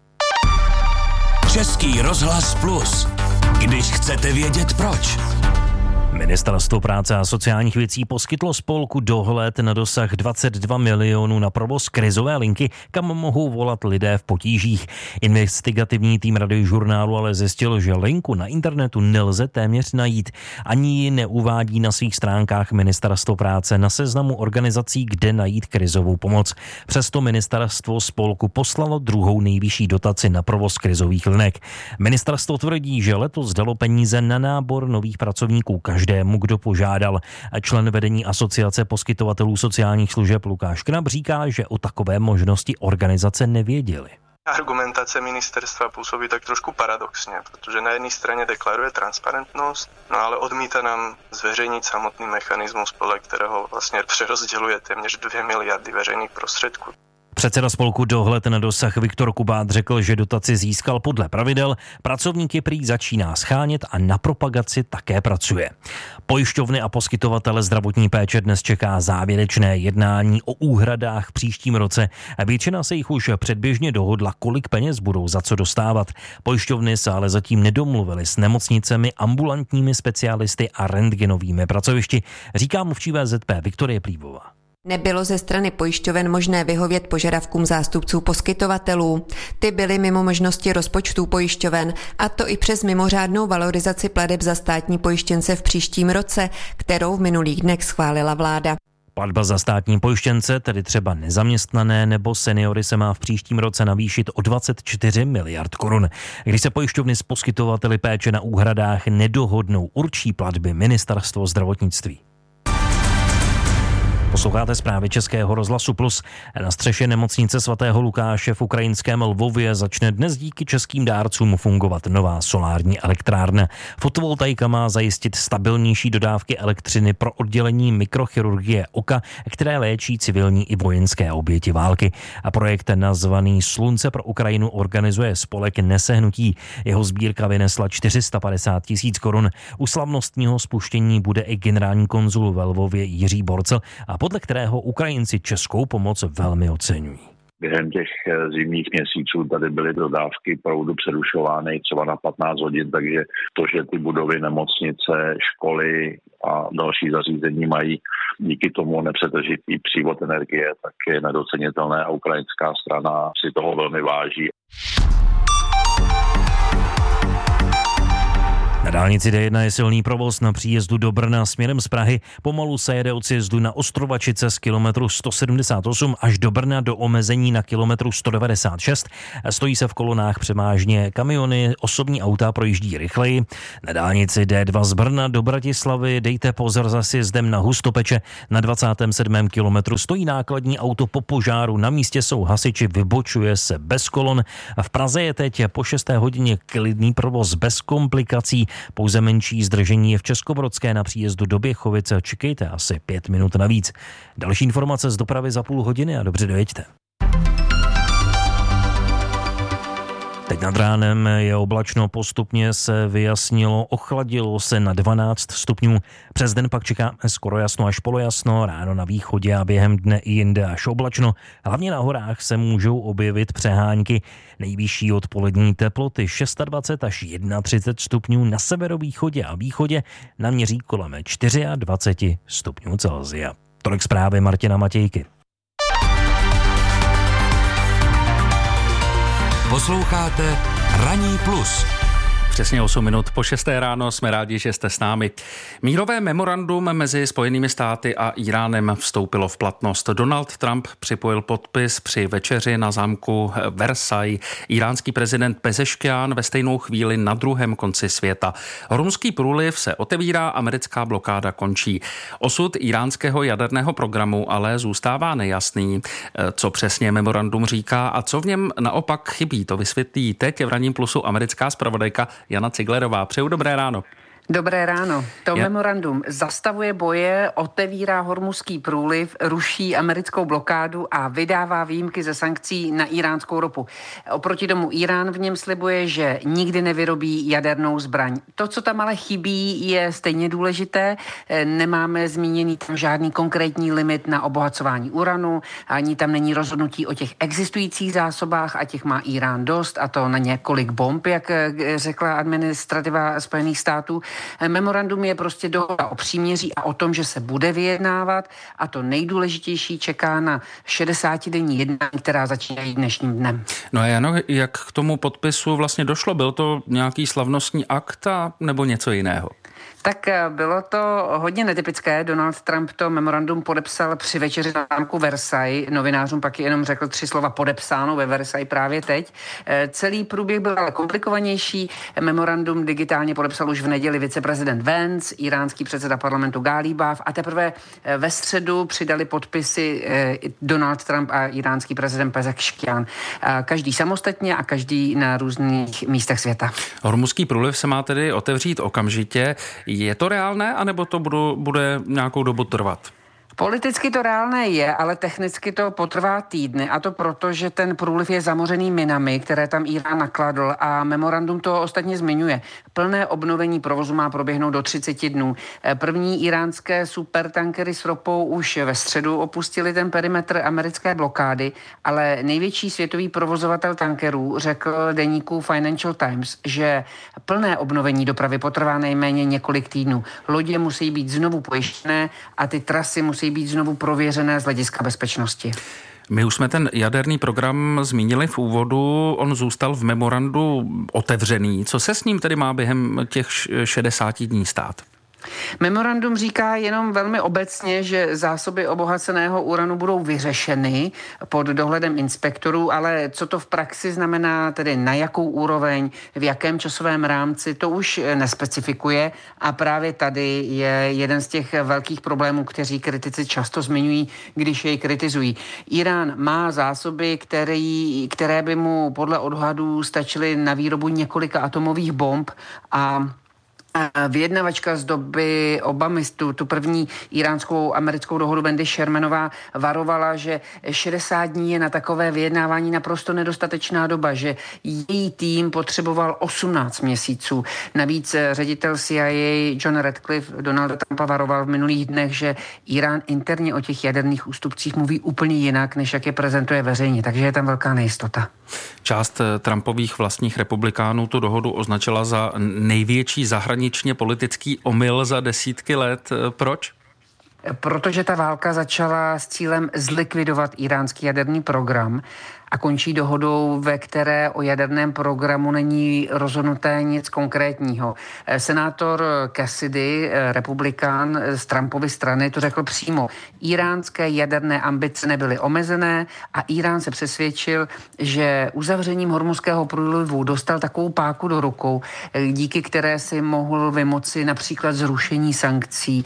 Český rozhlas Plus. Když chcete vědět proč. Ministerstvo práce a sociálních věcí poskytlo spolku Dohled na dosah 22 milionů na provoz krizové linky, kam mohou volat lidé v potížích. Investigativní tým Radiožurnálu ale zjistil, že linku na internetu nelze téměř najít. Ani ji neuvádí na svých stránkách Ministerstvo práce na seznamu organizací, kde najít krizovou pomoc. Přesto ministerstvo spolku poslalo druhou nejvyšší dotaci na provoz krizových linek. Ministerstvo tvrdí, že letos dalo peníze na nábor nových pracovníků každému, kdo požádal. Člen vedení asociace poskytovatelů sociálních služeb Lukáš Knap říká, že o takové možnosti organizace nevěděli. Argumentace ministerstva působí tak trošku paradoxně, protože na jedné straně deklaruje transparentnost, no ale odmítá nám zveřejnit samotný mechanismus, podle kterého vlastně přerozděluje téměř 2 miliardy veřejných prostředků. Předseda spolku Dohled na dosah Viktor Kubát řekl, že dotaci získal podle pravidel, pracovníky prý začíná schánět a na propagaci také pracuje. Pojišťovny a poskytovatele zdravotní péče dnes čeká závěrečné jednání o úhradách v příštím roce. Většina se jich už předběžně dohodla, kolik peněz budou za co dostávat. Pojišťovny se ale zatím nedomluvily s nemocnicemi, ambulantními specialisty a rentgenovými pracovišti, říká mluvčí VZP Viktorie Plívová. Nebylo ze strany pojišťoven možné vyhovět požadavkům zástupců poskytovatelů. Ty byly mimo možnosti rozpočtů pojišťoven, a to i přes mimořádnou valorizaci plateb za státní pojištěnce v příštím roce, kterou v minulých dnech schválila vláda. Platba za státní pojištěnce, tedy třeba nezaměstnané nebo seniory, se má v příštím roce navýšit o 24 miliard korun. Když se pojišťovny s poskytovateli péče na úhradách nedohodnou, určí platby Ministerstvo zdravotnictví. Posloucháte zprávy Českého rozhlasu Plus. Na střeše nemocnice svatého Lukáše v ukrajinském Lvově začne dnes díky českým dárcům fungovat nová solární elektrárna. Fotovoltaika má zajistit stabilnější dodávky elektřiny pro oddělení mikrochirurgie oka, které léčí civilní i vojenské oběti války. A projekt nazvaný Slunce pro Ukrajinu organizuje spolek Nesehnutí. Jeho sbírka vynesla 450 000 korun. U slavnostního spuštění bude i generální konzul ve Lvově Jiří Borcel, a podle kterého Ukrajinci českou pomoc velmi oceňují. během těch zimních měsíců tady byly dodávky proudu přerušovány třeba na 15 hodin, takže to, že ty budovy, nemocnice, školy a další zařízení mají díky tomu nepřetržitý přívod energie, tak je nedocenitelné a ukrajinská strana si toho velmi váží. Na dálnici D1 je silný provoz na příjezdu do Brna směrem z Prahy. Pomalu se jede od sjezdu na Ostrovačice z kilometru 178 až do Brna do omezení na kilometru 196. Stojí se v kolonách převážně kamiony, osobní auta projíždí rychleji. Na dálnici D2 z Brna do Bratislavy dejte pozor za sjezdem na Hustopeče. Na 27. kilometru stojí nákladní auto po požáru. Na místě jsou hasiči, vybočuje se bez kolon. V Praze je teď po 6. hodině klidný provoz bez komplikací. Pouze menší zdržení je v Českobrodské na příjezdu do Běchovice. Čekejte asi 5 minut navíc. Další informace z dopravy za půl hodiny a dobře dojeďte. Teď nad ránem je oblačno, postupně se vyjasnilo, ochladilo se na 12 stupňů. Přes den pak čekáme skoro jasno až polojasno, ráno na východě a během dne i jinde až oblačno. Hlavně na horách se můžou objevit přehánky. Nejvyšší odpolední teploty 26 až 31 stupňů na severovýchodě a východě, naměří kolem 24 stupňů Celsia. Tolik zprávy Martina Matějky. Posloucháte Ranní plus. Přesně 8 minut po 6. ráno, jsme rádi, že jste s námi. Mírové memorandum mezi Spojenými státy a Iránem vstoupilo v platnost. Donald Trump připojil podpis při večeři na zámku Versailles. Iránský prezident Pezeškian ve stejnou chvíli na druhém konci světa. Hormuzský průliv se otevírá, americká blokáda končí. Osud iránského jaderného programu ale zůstává nejasný. Co přesně memorandum říká a co v něm naopak chybí, to vysvětlí teď v Ranním plusu americká zpravodajka Jana Ciglerová. Přeju dobré ráno. Dobré ráno. To memorandum zastavuje boje, otevírá Hormuzský průliv, ruší americkou blokádu a vydává výjimky ze sankcí na iránskou ropu. Oproti tomu Irán v něm slibuje, že nikdy nevyrobí jadernou zbraň. To, co tam ale chybí, je stejně důležité. Nemáme zmíněný tam žádný konkrétní limit na obohacování uranu, ani tam není rozhodnutí o těch existujících zásobách a těch má Irán dost, a to na několik bomb, jak řekla administrativa Spojených států. Memorandum je prostě dohoda o příměří a o tom, že se bude vyjednávat, a to nejdůležitější čeká na 60denní jednání, která začínají dnešním dnem. No a Jano, jak k tomu podpisu vlastně došlo? Byl to nějaký slavnostní akt nebo něco jiného? Tak bylo to hodně netypické. Donald Trump to memorandum podepsal při večeři na zámku Versailles. Novinářům pak jenom řekl 3 slova podepsáno ve Versailles právě teď. Celý průběh byl ale komplikovanější. Memorandum digitálně podepsal už v neděli viceprezident Vance, iránský předseda parlamentu Gálibav a teprve ve středu přidali podpisy Donald Trump a iránský prezident Pezeškian. Každý samostatně a každý na různých místech světa. Hormuzský průliv se má tedy otevřít okamžitě. Je to reálné, anebo to bude nějakou dobu trvat? Politicky to reálné je, ale technicky to potrvá týdny, a to proto, že ten průliv je zamořený minami, které tam Irán nakladl, a memorandum to ostatně zmiňuje. Plné obnovení provozu má proběhnout do 30 dnů. První iránské supertankery s ropou už ve středu opustili ten perimetr americké blokády, ale největší světový provozovatel tankerů řekl deníku Financial Times, že plné obnovení dopravy potrvá nejméně několik týdnů. Lodě musí být znovu pojištěné a ty trasy musí být znovu prověřené z hlediska bezpečnosti. My už jsme ten jaderný program zmínili v úvodu, on zůstal v memorandu otevřený. Co se s ním tedy má během těch 60 dní stát? Memorandum říká jenom velmi obecně, že zásoby obohaceného uranu budou vyřešeny pod dohledem inspektorů, ale co to v praxi znamená, tedy na jakou úroveň, v jakém časovém rámci, to už nespecifikuje, a právě tady je jeden z těch velkých problémů, kteří kritici často zmiňují, když jej kritizují. Irán má zásoby, které by mu podle odhadů stačily na výrobu několika atomových bomb, a Vyjednavačka z doby Obamy, tu první iránskou americkou dohodu, Wendy Shermanová, varovala, že 60 dní je na takové vyjednávání naprosto nedostatečná doba, že její tým potřeboval 18 měsíců. Navíc ředitel CIA John Ratcliffe Donalda Trumpa varoval v minulých dnech, že Irán interně o těch jaderných ústupcích mluví úplně jinak, než jak je prezentuje veřejně, takže je tam velká nejistota. Část Trumpových vlastních republikánů tu dohodu označila za největší zahraničně politický omyl za desítky let. Proč? Protože ta válka začala s cílem zlikvidovat iránský jaderný program a končí dohodou, ve které o jaderném programu není rozhodnuté nic konkrétního. Senátor Cassidy, republikán z Trumpovy strany, to řekl přímo. Iránské jaderné ambice nebyly omezené a Irán se přesvědčil, že uzavřením Hormuzského průlivu dostal takovou páku do rukou, díky které si mohl vymoci například zrušení sankcí,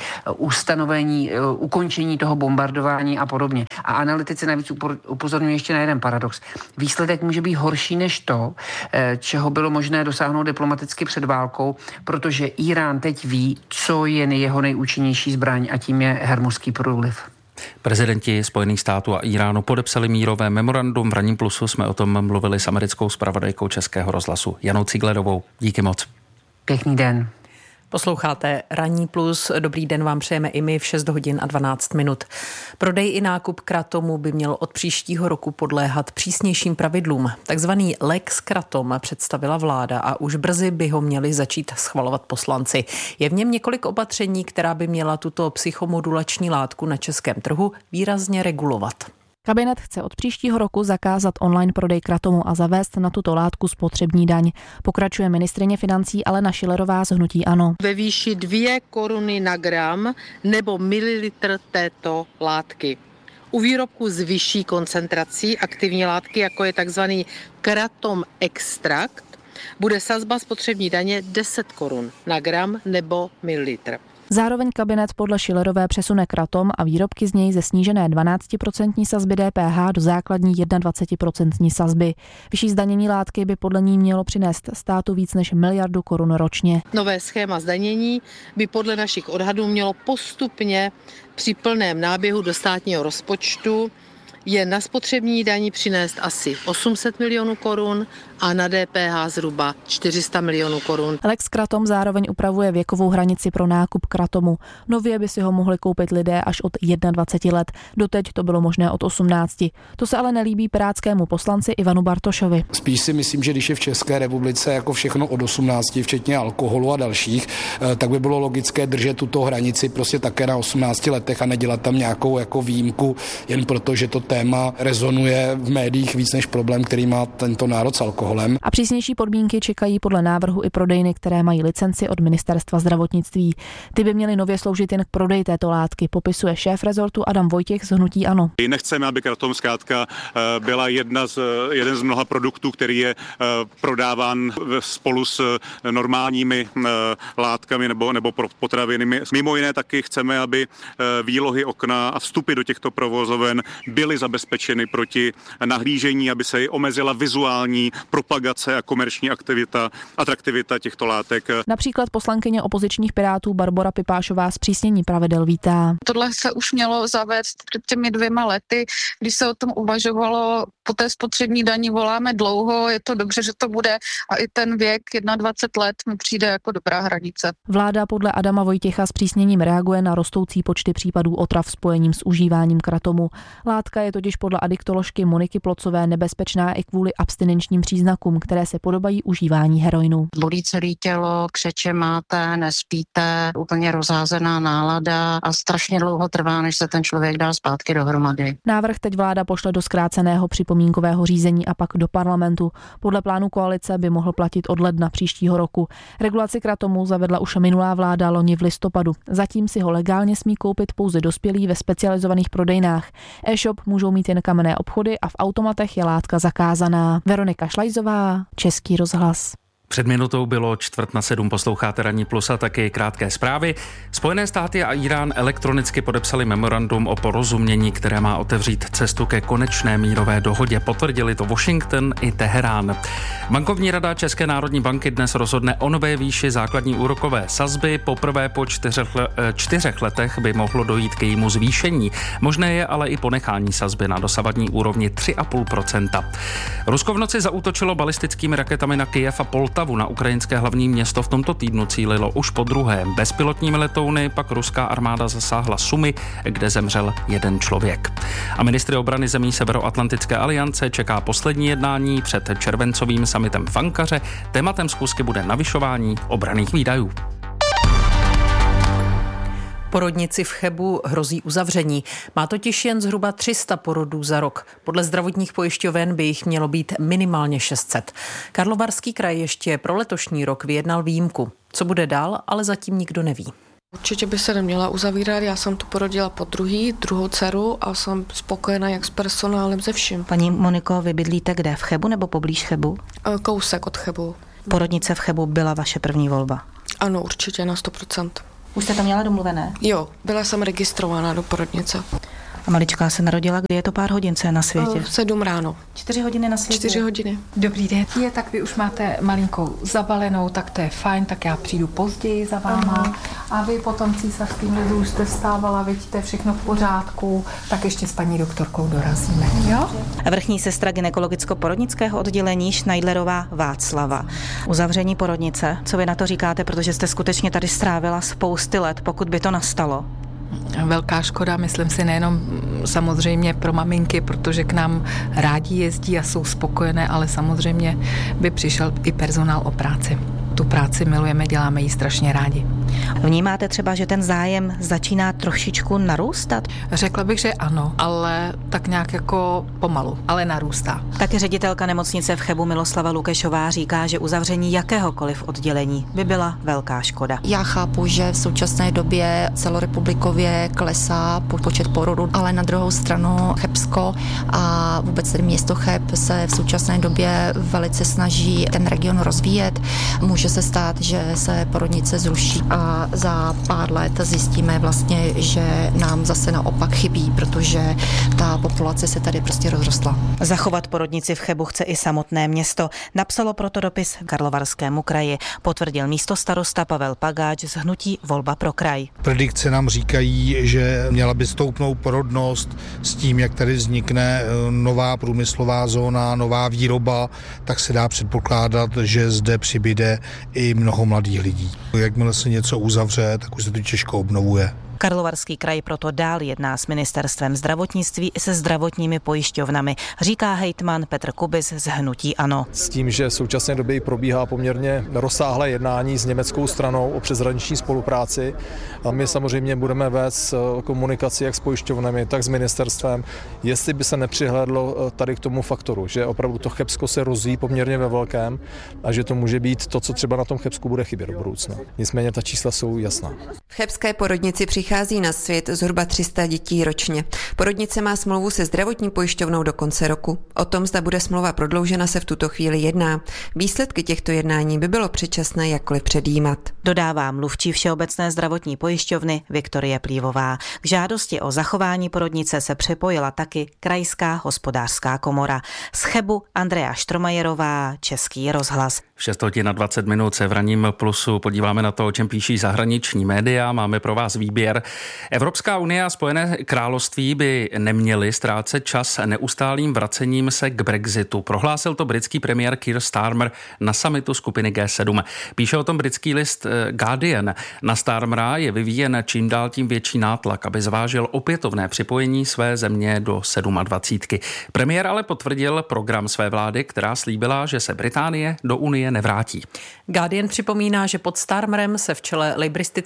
ukončení toho bombardování a podobně. A analytici navíc upozorňují ještě na jeden paradox. Výsledek může být horší než to, čeho bylo možné dosáhnout diplomaticky před válkou, protože Irán teď ví, co je jeho nejúčinnější zbraň a tím je Hormuzský průliv. Prezidenti Spojených států a Iránu podepsali mírové memorandum. V Ranním plusu jsme o tom mluvili s americkou zpravodajkou Českého rozhlasu Janou Cigledovou. Díky moc. Pěkný den. Posloucháte Ranní plus. Dobrý den vám přejeme i my v 6 hodin a 12 minut. Prodej i nákup Kratomu by měl od příštího roku podléhat přísnějším pravidlům. Takzvaný Lex Kratom představila vláda a už brzy by ho měli začít schvalovat poslanci. Je v něm několik opatření, která by měla tuto psychomodulační látku na českém trhu výrazně regulovat. Kabinet chce od příštího roku zakázat online prodej Kratomu a zavést na tuto látku spotřební daň. Pokračuje ministryně financí Alena Schillerová z hnutí ANO. Ve výši 2 koruny na gram nebo mililitr této látky. U výrobku s vyšší koncentrací aktivní látky, jako je takzvaný Kratom extrakt, bude sazba spotřební daně 10 korun na gram nebo mililitr. Zároveň kabinet podle Schillerové přesune Kratom a výrobky z něj ze snížené 12% sazby DPH do základní 21% sazby. Vyšší zdanění látky by podle ní mělo přinést státu víc než 1 miliardu korun ročně. Nové schéma zdanění by podle našich odhadů mělo postupně při plném náběhu do státního rozpočtu jen na spotřební daní přinést asi 800 milionů korun a na DPH zhruba 400 milionů korun. Lex Kratom zároveň upravuje věkovou hranici pro nákup Kratomu. Nově by si ho mohli koupit lidé až od 21 let. Doteď to bylo možné od 18. To se ale nelíbí pirátskému poslanci Ivanu Bartošovi. Spíš si myslím, že když je v České republice jako všechno od 18, včetně alkoholu a dalších, tak by bylo logické držet tuto hranici prostě také na 18 letech a nedělat tam nějakou jako výjimku jen proto, že to téma rezonuje v médiích víc než problém, který má tento národ s alkoholem. A přísnější podmínky čekají podle návrhu i prodejny, které mají licenci od Ministerstva zdravotnictví. Ty by měly nově sloužit jen k prodeji této látky, popisuje šéf rezortu Adam Vojtěch z hnutí ANO. Nechceme, aby Kratom zkrátka byla jeden z mnoha produktů, který je prodáván spolu s normálními látkami nebo potravinami. Mimo jiné taky chceme, aby výlohy okna a vstupy do těchto provozoven byly zabezpečeny proti nahlížení, aby se omezila vizuální propagace a komerční atraktivita těchto látek. Například poslankyně opozičních Pirátů Barbora Pipášová zpřísnění pravidel vítá. Tohle se už mělo zavést před těmi 2 lety, když se o tom uvažovalo. Po té spotřební daní voláme dlouho, je to dobře, že to bude a i ten věk 21 let mi přijde jako dobrá hranice. Vláda podle Adama Vojtěcha zpřísněním reaguje na rostoucí počty případů otrav spojením s užíváním Kratomu. Látka je totiž podle adiktoložky Moniky Plocové nebezpečná i kvůli abstinenčním příznakům, které se podobají užívání heroinu. Bolí celé tělo, křeče máte, nespíte, úplně rozházená nálada a strašně dlouho trvá, než se ten člověk dá zpátky dohromady. Návrh teď vláda pošle do zkráceného připomínkového řízení a pak do parlamentu. Podle plánu koalice by mohl platit od ledna příštího roku. Regulaci Kratomu zavedla už minulá vláda loni v listopadu. Zatím si ho legálně smí koupit pouze dospělí ve specializovaných prodejnách. E-shop můžou mít jen kamenné obchody a v automatech je látka zakázaná. Veronika Šlajzová, Český rozhlas. Před minutou bylo 6:45, posloucháte Ranní plus a taky krátké zprávy. Spojené státy a Irán elektronicky podepsali memorandum o porozumění, které má otevřít cestu ke konečné mírové dohodě. Potvrdili to Washington i Teherán. Bankovní rada České národní banky dnes rozhodne o nové výši základní úrokové sazby. Poprvé po 4 letech by mohlo dojít k jejímu zvýšení. Možné je ale i ponechání sazby na dosavadní úrovni 3,5%. Rusko v noci zaútočilo balistickými raketami na Kyjev a Poltavu, na ukrajinské hlavní město v tomto týdnu cílilo už po druhé. Bezpilotními letouny pak ruská armáda zasáhla Sumy, kde zemřel 1 člověk. A ministry obrany zemí Severoatlantické aliance čeká poslední jednání před červencovým summitem v Ankaře. Tématem schůzky bude navyšování obranných výdajů. Porodnici v Chebu hrozí uzavření. Má totiž jen zhruba 300 porodů za rok. Podle zdravotních pojišťoven by jich mělo být minimálně 600. Karlovarský kraj ještě pro letošní rok vyjednal výjimku. Co bude dál, ale zatím nikdo neví. Určitě by se neměla uzavírat, já jsem tu porodila druhou dceru a jsem spokojená jak s personálem, se vším. Paní Moniko, vy bydlíte kde? V Chebu nebo poblíž Chebu? Kousek od Chebu. Porodnice v Chebu byla vaše první volba? Ano, určitě na 100%. Už jste to měla domluvené? Jo, byla jsem registrovaná do porodnice. A maličká se narodila, kdy je to pár hodin, co je na světě? V 7 ráno. 4 hodiny na světě? 4 hodiny. Dobrý den. Tak vy už máte malinkou zabalenou, tak to je fajn, tak já přijdu později za váma. A vy potom císařským lidu už jste vstávala, vidíte všechno v pořádku, tak ještě s paní doktorkou dorazíme, jo? Vrchní sestra gynekologicko-porodnického oddělení Schneidlerová Václava. Uzavření porodnice, co vy na to říkáte, protože jste skutečně tady strávila spousty let, pokud by to nastalo? Velká škoda, myslím si, nejenom samozřejmě pro maminky, protože k nám rádi jezdí a jsou spokojené, ale samozřejmě by přišel i personál o práci. Tu práci milujeme, děláme ji strašně rádi. Vnímáte třeba, že ten zájem začíná trošičku narůstat? Řekla bych, že ano, ale tak nějak jako pomalu, ale narůstá. Taky ředitelka nemocnice v Chebu Miloslava Lukešová říká, že uzavření jakéhokoliv oddělení by byla velká škoda. Já chápu, že v současné době celorepublikově klesá počet porodů, ale na druhou stranu Chebsko a vůbec tedy město Cheb se v současné době velice snaží ten region rozvíjet. Může se stát, že se porodnice zruší a za pár let zjistíme vlastně, že nám zase naopak chybí, protože ta populace se tady prostě rozrostla. Zachovat porodnici v Chebu chce i samotné město. Napsalo proto dopis Karlovarskému kraji. Potvrdil místostarosta Pavel Pagáč z hnutí Volba pro kraj. Predikce nám říkají, že měla by stoupnout porodnost s tím, jak tady vznikne nová průmyslová zóna, nová výroba, tak se dá předpokládat, že zde přibyde i mnoho mladých lidí. Jakmile se něco uzavře, tak už se to těžko obnovuje. Karlovarský kraj proto dál jedná s ministerstvem zdravotnictví i se zdravotními pojišťovnami, říká hejtman Petr Kubis z hnutí ANO. S tím, že v současné době probíhá poměrně rozsáhlé jednání s německou stranou o přeshraniční spolupráci. A my samozřejmě budeme vést komunikaci jak s pojišťovnami, tak s ministerstvem, jestli by se nepřihlédlo tady k tomu faktoru, že opravdu to Chebsko se rozvíjí poměrně ve velkém a že to může být to, co třeba na tom Chebsku bude chybět do budoucna. Nicméně ta čísla jsou jasná. V chebské porodnici přichází na svět zhruba 300 dětí ročně. Porodnice má smlouvu se zdravotní pojišťovnou do konce roku. O tom, zda bude smlouva prodloužena, se v tuto chvíli jedná. Výsledky těchto jednání by bylo předčasné jakkoliv předjímat. Dodává mluvčí Všeobecné zdravotní pojišťovny Viktorie Plívová. K žádosti o zachování porodnice se připojila taky Krajská hospodářská komora. Z Chebu Andrea Štromajerová, Český rozhlas. 6:20 se v Ranním plusu podíváme na to, o čem píší zahraniční média. Máme pro vás výběr. Evropská unie a Spojené království by neměly ztrácet čas neustálým vracením se k Brexitu. Prohlásil to britský premiér Keir Starmer na summitu skupiny G7. Píše o tom britský list Guardian. Na Starmera je vyvíjen čím dál tím větší nátlak, aby zvážil opětovné připojení své země do 27. Premiér ale potvrdil program své vlády, která slíbila, že se Británie do Unie nevrátí. Guardian připomíná, že pod Starmerem se v čele laboristické strany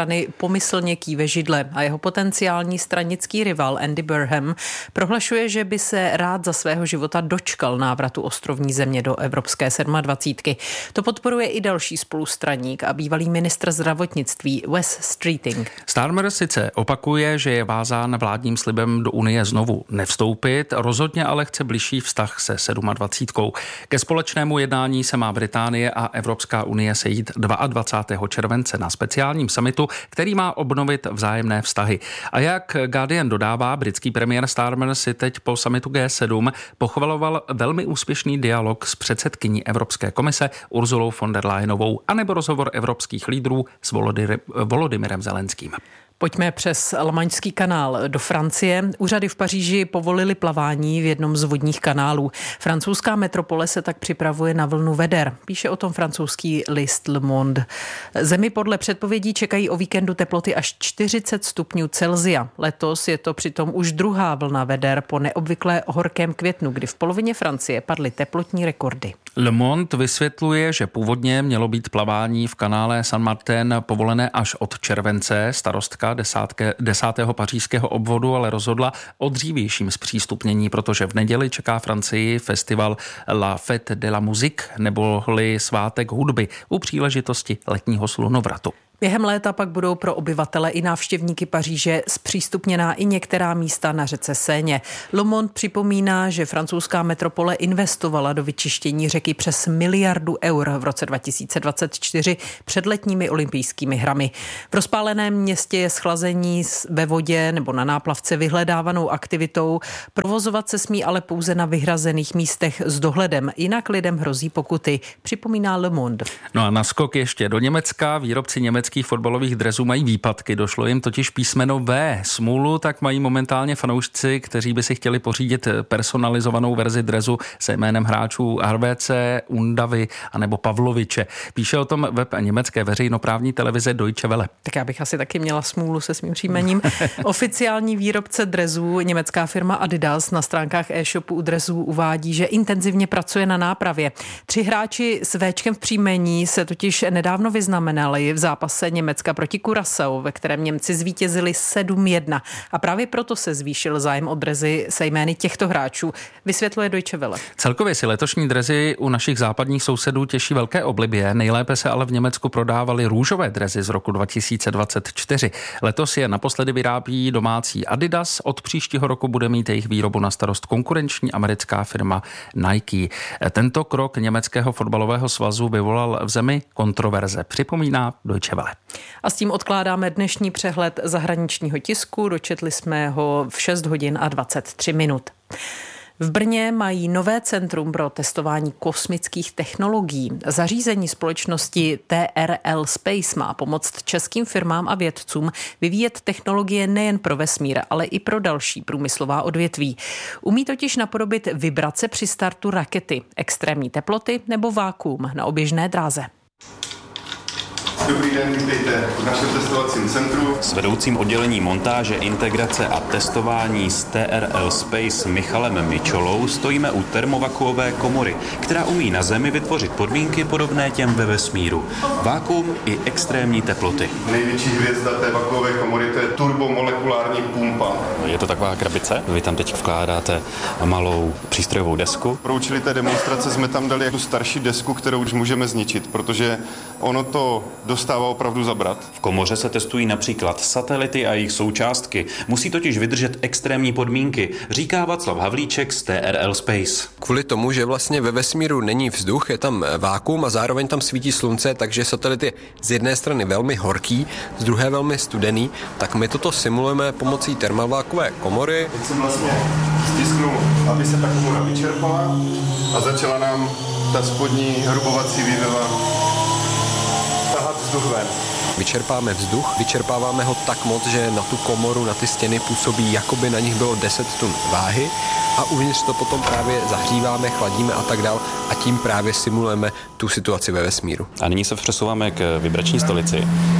strany pomyslně kýve židle a jeho potenciální stranický rival Andy Burnham prohlašuje, že by se rád za svého života dočkal návratu ostrovní země do Evropské 27. To podporuje i další spolustraník a bývalý ministr zdravotnictví Wes Streeting. Starmer sice opakuje, že je vázán vládním slibem do Unie znovu nevstoupit, rozhodně ale chce bližší vztah se 27. Ke společnému jednání se má Británie a Evropská unie sejít 22. července na speciálním summitu, který má obnovit vzájemné vztahy. A jak Guardian dodává, britský premiér Starmer si teď po summitu G7 pochvaloval velmi úspěšný dialog s předsedkyní Evropské komise Urzulou von der Leyenovou anebo rozhovor evropských lídrů s Volodymyrem Zelenským. Pojďme přes Lamaňský kanál do Francie. Úřady v Paříži povolili plavání v jednom z vodních kanálů. Francouzská metropole se tak připravuje na vlnu veder. Píše o tom francouzský list Le Monde. Zemi podle předpovědí čekají o víkendu teploty až 40 stupňů Celsia. Letos je to přitom už druhá vlna veder po neobvykle horkém květnu, kdy v polovině Francie padly teplotní rekordy. Le Monde vysvětluje, že původně mělo být plavání v kanále Saint-Martin povolené až od července. Starostka 10. pařížského obvodu ale rozhodla o dřívějším zpřístupnění, protože v neděli čeká Francii festival La Fête de la Musique, neboli svátek hudby u příležitosti letního slunovratu. Během léta pak budou pro obyvatele i návštěvníky Paříže zpřístupněná i některá místa na řece Séně. Le Monde připomíná, že francouzská metropole investovala do vyčištění řeky přes 1 miliardu eur v roce 2024 před letními olympijskými hrami. V rozpáleném městě je schlazení ve vodě nebo na náplavce vyhledávanou aktivitou. Provozovat se smí ale pouze na vyhrazených místech s dohledem, jinak lidem hrozí pokuty, připomíná Le Monde. No a naskok ještě do Německa. Výrobci německých fotbalových dresů mají výpadky, došlo jim totiž písmeno V. Smůlu tak mají momentálně fanoušci, kteří by si chtěli pořídit personalizovanou verzi dresu se jménem hráčů RVC, Undavy anebo Pavloviče. Píše o tom web německé veřejnoprávní televize Deutsche Welle. Tak já bych asi taky měla smůlu se svým příjmením. Oficiální výrobce dresů, německá firma Adidas, na stránkách e-shopu u dresů uvádí, že intenzivně pracuje na nápravě. 3 hráči s Včkem v příjmení se totiž nedávno vyznamenali v zápase Německa proti Curaçao, ve kterém Němci zvítězili 7-1. A právě proto se zvýšil zájem o dresy se jmény těchto hráčů, vysvětluje Deutsche Welle. Celkově si letošní dresy u našich západních sousedů těší velké oblibě. Nejlépe se ale v Německu prodávaly růžové dresy z roku 2024. Letos je naposledy vyrábí domácí Adidas. Od příštího roku bude mít jejich výrobu na starost konkurenční americká firma Nike. Tento krok německého fotbalového svazu vyvolal v zemi kontroverze, připomíná Deutsche Welle. A s tím odkládáme dnešní přehled zahraničního tisku. Dočetli jsme ho v 6 hodin a 23 minut. V Brně mají nové centrum pro testování kosmických technologií. Zařízení společnosti TRL Space má pomoct českým firmám a vědcům vyvíjet technologie nejen pro vesmír, ale i pro další průmyslová odvětví. Umí totiž napodobit vibrace při startu rakety, extrémní teploty nebo vákuum na oběžné dráze. Dobrý den, vítejte v našem testovacím centru. S vedoucím oddělení montáže, integrace a testování z TRL Space Michalem Mičolou stojíme u termovakuové komory, která umí na Zemi vytvořit podmínky podobné těm ve vesmíru. Vákuum i extrémní teploty. Největší hvězda té vakuové komory, to je turbomolekulární pumpa. Je to taková krabice? Vy tam teď vkládáte malou přístrojovou desku. Pro účely té demonstrace jsme tam dali tu starší desku, kterou už můžeme zničit, protože ono to dostává opravdu zabrat. V komoře se testují například satelity a jejich součástky. Musí totiž vydržet extrémní podmínky, říká Václav Havlíček z TRL Space. Kvůli tomu, že vlastně ve vesmíru není vzduch, je tam vákuum a zároveň tam svítí slunce, takže satelit je z jedné strany velmi horký, z druhé velmi studený, tak my toto simulujeme pomocí termovákové komory. Teď jsem vlastně stisknul, aby se ta komora vyčerpala a začala nám ta spodní hrubovací vývěva tahat vzduch ven. Vyčerpáme vzduch, vyčerpáváme ho tak moc, že na tu komoru, na ty stěny působí, jako by na nich bylo 10 tun váhy a uvnitř to potom právě zahříváme, chladíme a tak dál a tím právě simulujeme tu situaci ve vesmíru. A nyní se přesouváme k vibrační stolici.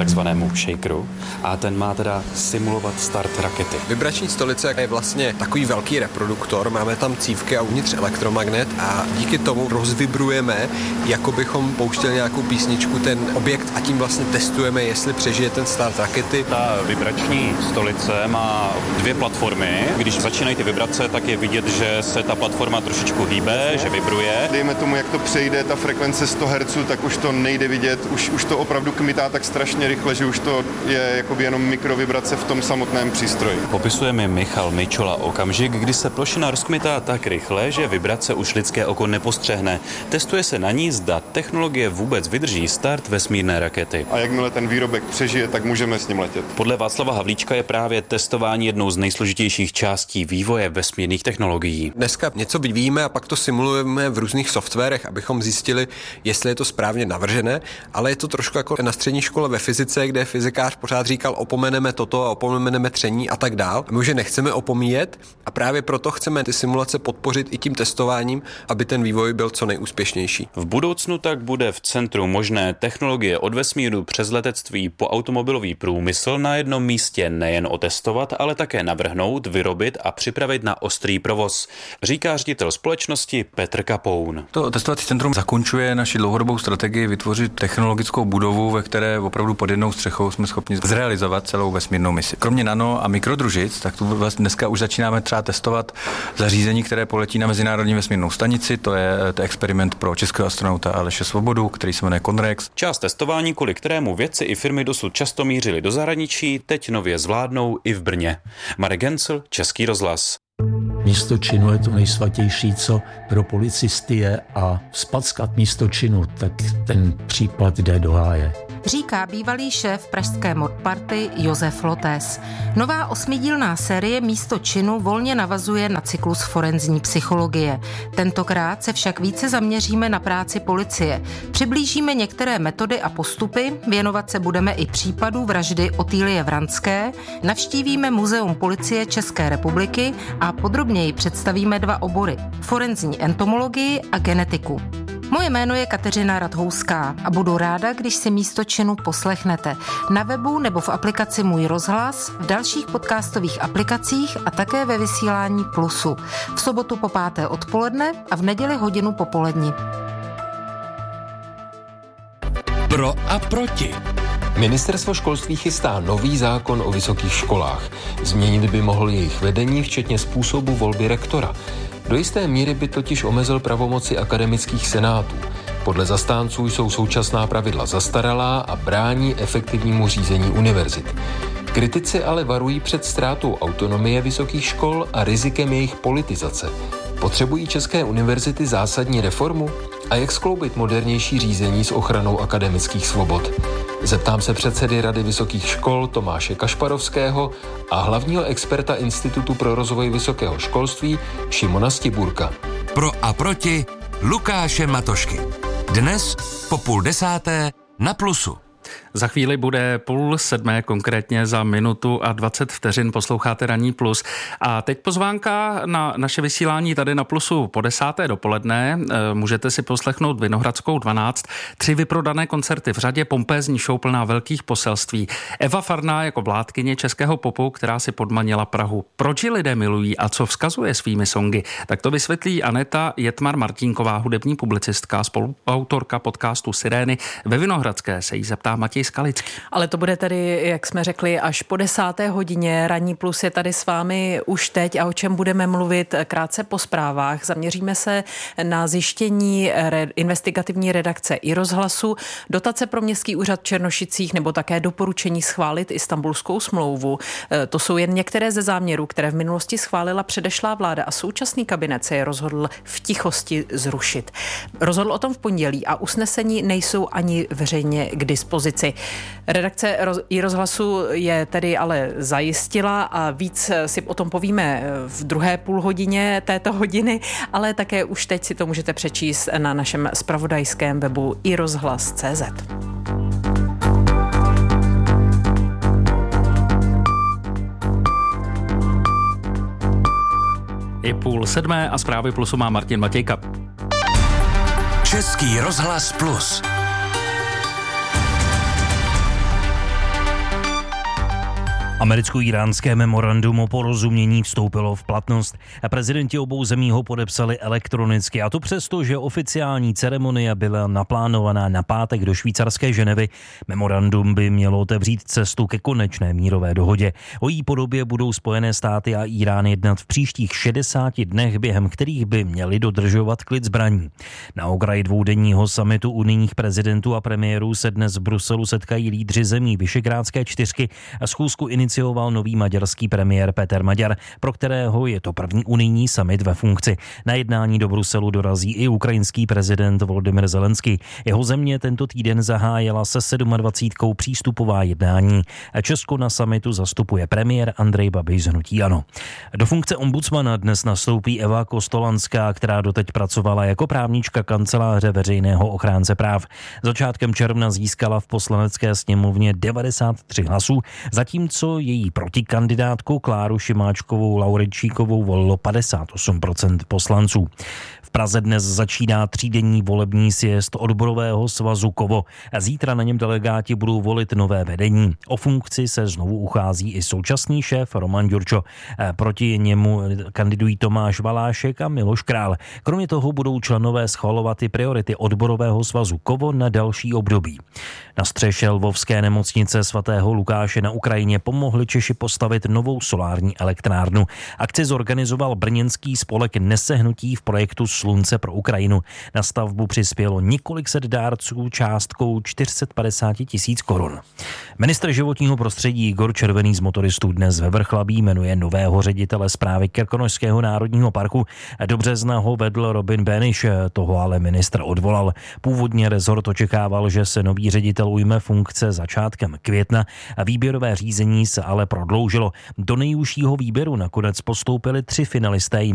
takzvanému shakeru, a ten má teda simulovat start rakety. Vibrační stolice je vlastně takový velký reproduktor, máme tam cívky a uvnitř elektromagnet a díky tomu rozvibrujeme, jako bychom pouštěli nějakou písničku, ten objekt, a tím vlastně testujeme, jestli přežije ten start rakety. Ta vibrační stolice má 2 platformy. Když začínají ty vibrace, tak je vidět, že se ta platforma trošičku hýbe, že vibruje. Dejme tomu, jak to přejde ta frekvence 100 Hz, tak už to nejde vidět, už to opravdu kmitá tak strašně rychle, že už to je jakoby jenom mikrovibrace v tom samotném přístroji. Popisuje mi Michal Mičola okamžik, kdy se plošina rozkmitá tak rychle, že vibrace už lidské oko nepostřehne. Testuje se na ní, zda technologie vůbec vydrží start vesmírné rakety. A jakmile ten výrobek přežije, tak můžeme s ním letět. Podle Václava Havlíčka je právě testování jednou z nejsložitějších částí vývoje vesmírných technologií. Dneska něco vyvíjíme a pak to simulujeme v různých softwarech, abychom zjistili, jestli je to správně navržené, ale je to trošku jako na střední škole ve fyzice, kde fyzikář pořád říkal, opomeneme toto a opomeneme tření a tak dál. My už je nechceme opomíjet a právě proto chceme ty simulace podpořit i tím testováním, aby ten vývoj byl co nejúspěšnější. V budoucnu tak bude v centru možné technologie od vesmíru přes letectví po automobilový průmysl na jednom místě nejen otestovat, ale také navrhnout, vyrobit a připravit na ostrý provoz, říká ředitel společnosti Petr Kapoun. To testovací centrum zakončuje naši dlouhodobou strategii vytvořit technologickou budovu, ve které opravdu pod jednou střechou jsme schopni zrealizovat celou vesmírnou misi. Kromě nano a mikrodružic, tak tu vlastně dneska už začínáme třeba testovat zařízení, které poletí na Mezinárodní vesmírnou stanici. To je experiment pro českého astronauta Aleše Svobodu, který se jmenuje Conrex. Část testování, kvůli kterému vědci i firmy dosud často mířili do zahraničí, teď nově zvládnou i v Brně. Marek Gencl, Český rozhlas. Místo činu je to nejsvatější, co pro policisty je, a zpackat místo činu, tak ten případ jde do háje. Říká bývalý šéf pražské modparty Josef Lotés. Nová 8dílná série Místo činu volně navazuje na cyklus forenzní psychologie. Tentokrát se však více zaměříme na práci policie. Přiblížíme některé metody a postupy, věnovat se budeme i případu vraždy Otýlie Vranské, navštívíme Muzeum policie České republiky a podrobněji představíme 2 obory: forenzní entomologii a genetiku. Moje jméno je Kateřina Radhouská a budu ráda, když si Místo činu poslechnete na webu nebo v aplikaci Můj rozhlas, v dalších podcastových aplikacích a také ve vysílání Plusu. V sobotu po 5. odpoledne a v neděli hodinu popolední. Pro a proti. Ministerstvo školství chystá nový zákon o vysokých školách. Změnit by mohl jejich vedení, včetně způsobu volby rektora. Do jisté míry by totiž omezil pravomoci akademických senátů. Podle zastánců jsou současná pravidla zastaralá a brání efektivnímu řízení univerzit. Kritici ale varují před ztrátou autonomie vysokých škol a rizikem jejich politizace. Potřebují české univerzity zásadní reformu? A jak skloubit modernější řízení s ochranou akademických svobod? Zeptám se předsedy Rady vysokých škol Tomáše Kašparovského a hlavního experta Institutu pro rozvoj vysokého školství Šimona Stiburka. Pro a proti Lukáše Matošky. Dnes po 6:30 na Plusu. Za chvíli bude 6:30, konkrétně za 1:20. Posloucháte Ranní plus. A teď pozvánka na naše vysílání tady na Plusu po 10. dopoledne. Můžete si poslechnout Vinohradskou 12. 3 vyprodané koncerty v řadě, pompézní show plná velkých poselství. Eva Farná jako vládkyně českého popu, která si podmanila Prahu. Proč ji lidé milují a co vzkazuje svými songy? Tak to vysvětlí Aneta Jetmar-Martinková, hudební publicistka, spoluautorka podcastu Sirény. Ve Vinohradské se jí zeptá Matěj Skalický. Ale to bude tady, jak jsme řekli, až po 10. hodině. Ranní plus je tady s vámi už teď a o čem budeme mluvit krátce po zprávách. Zaměříme se na zjištění investigativní redakce iRozhlasu, dotace pro Městský úřad v Černošicích nebo také doporučení schválit Istanbulskou smlouvu. To jsou jen některé ze záměrů, které v minulosti schválila předešlá vláda a současný kabinet se je rozhodl v tichosti zrušit. Rozhodl o tom v pondělí a usnesení nejsou ani veřejně k dispozici. Redakce iRozhlasu je tedy ale zajistila a víc si o tom povíme v druhé půlhodině této hodiny, ale také už teď si to můžete přečíst na našem zpravodajském webu iRozhlas.cz. Je 6:30 a zprávy Plusu má Martin Matějka. Český rozhlas Plus. Americko-iránské memorandum o porozumění vstoupilo v platnost. Prezidenti obou zemí ho podepsali elektronicky, a to přesto, že oficiální ceremonie byla naplánovaná na pátek do švýcarské Ženevy. Memorandum by mělo otevřít cestu ke konečné mírové dohodě. O její podobě budou Spojené státy a Irán jednat v příštích 60 dnech, během kterých by měli dodržovat klid zbraní. Na okraji dvoudenního summitu unijních prezidentů a premiérů se dnes v Bruselu setkají lídři zemí Visegrádské čtyřky a schůzku inicioval nový maďarský premiér Péter Maďar, pro kterého je to první unijní summit ve funkci. Na jednání do Bruselu dorazí i ukrajinský prezident Volodymyr Zelenský. Jeho země tento týden zahájila se 27. přístupová jednání. Česko na summitu zastupuje premiér Andrej Babiš z hnutí ANO. Do funkce ombudsmana dnes nastoupí Eva Kostolanská, která doteď pracovala jako právnička kanceláře veřejného ochránce práv. Začátkem června získala v poslanecké sněmovně 93 hlasů, zatímco její protikandidátku Kláru Šimáčkovou Lauričíkovou volilo 58% poslanců. V Praze dnes začíná třídenní volební sjezd odborového svazu KOVO. Zítra na něm delegáti budou volit nové vedení. O funkci se znovu uchází i současný šéf Roman Ďurčo. Proti němu kandidují Tomáš Valášek a Miloš Král. Kromě toho budou členové schvalovat i priority odborového svazu KOVO na další období. Na střeše lvovské nemocnice svatého Lukáše na Ukrajině pomohli Češi postavit novou solární elektrárnu. Akci zorganizoval brněnský spolek Nesehnutí v projektu Slunce pro Ukrajinu. Na stavbu přispělo několik set dárců částkou 450 000 korun. Ministr životního prostředí Igor Červený z motoristů dnes ve Vrchlabí jmenuje nového ředitele správy Krkonošského národního parku. Do března ho vedl Robin Beniš, toho ale ministr odvolal. Původně rezort očekával, že se nový ředitel ujme funkce začátkem května. Výběrové řízení se ale prodloužilo. Do nejúžšího výběru nakonec postoupili 3 finalisté.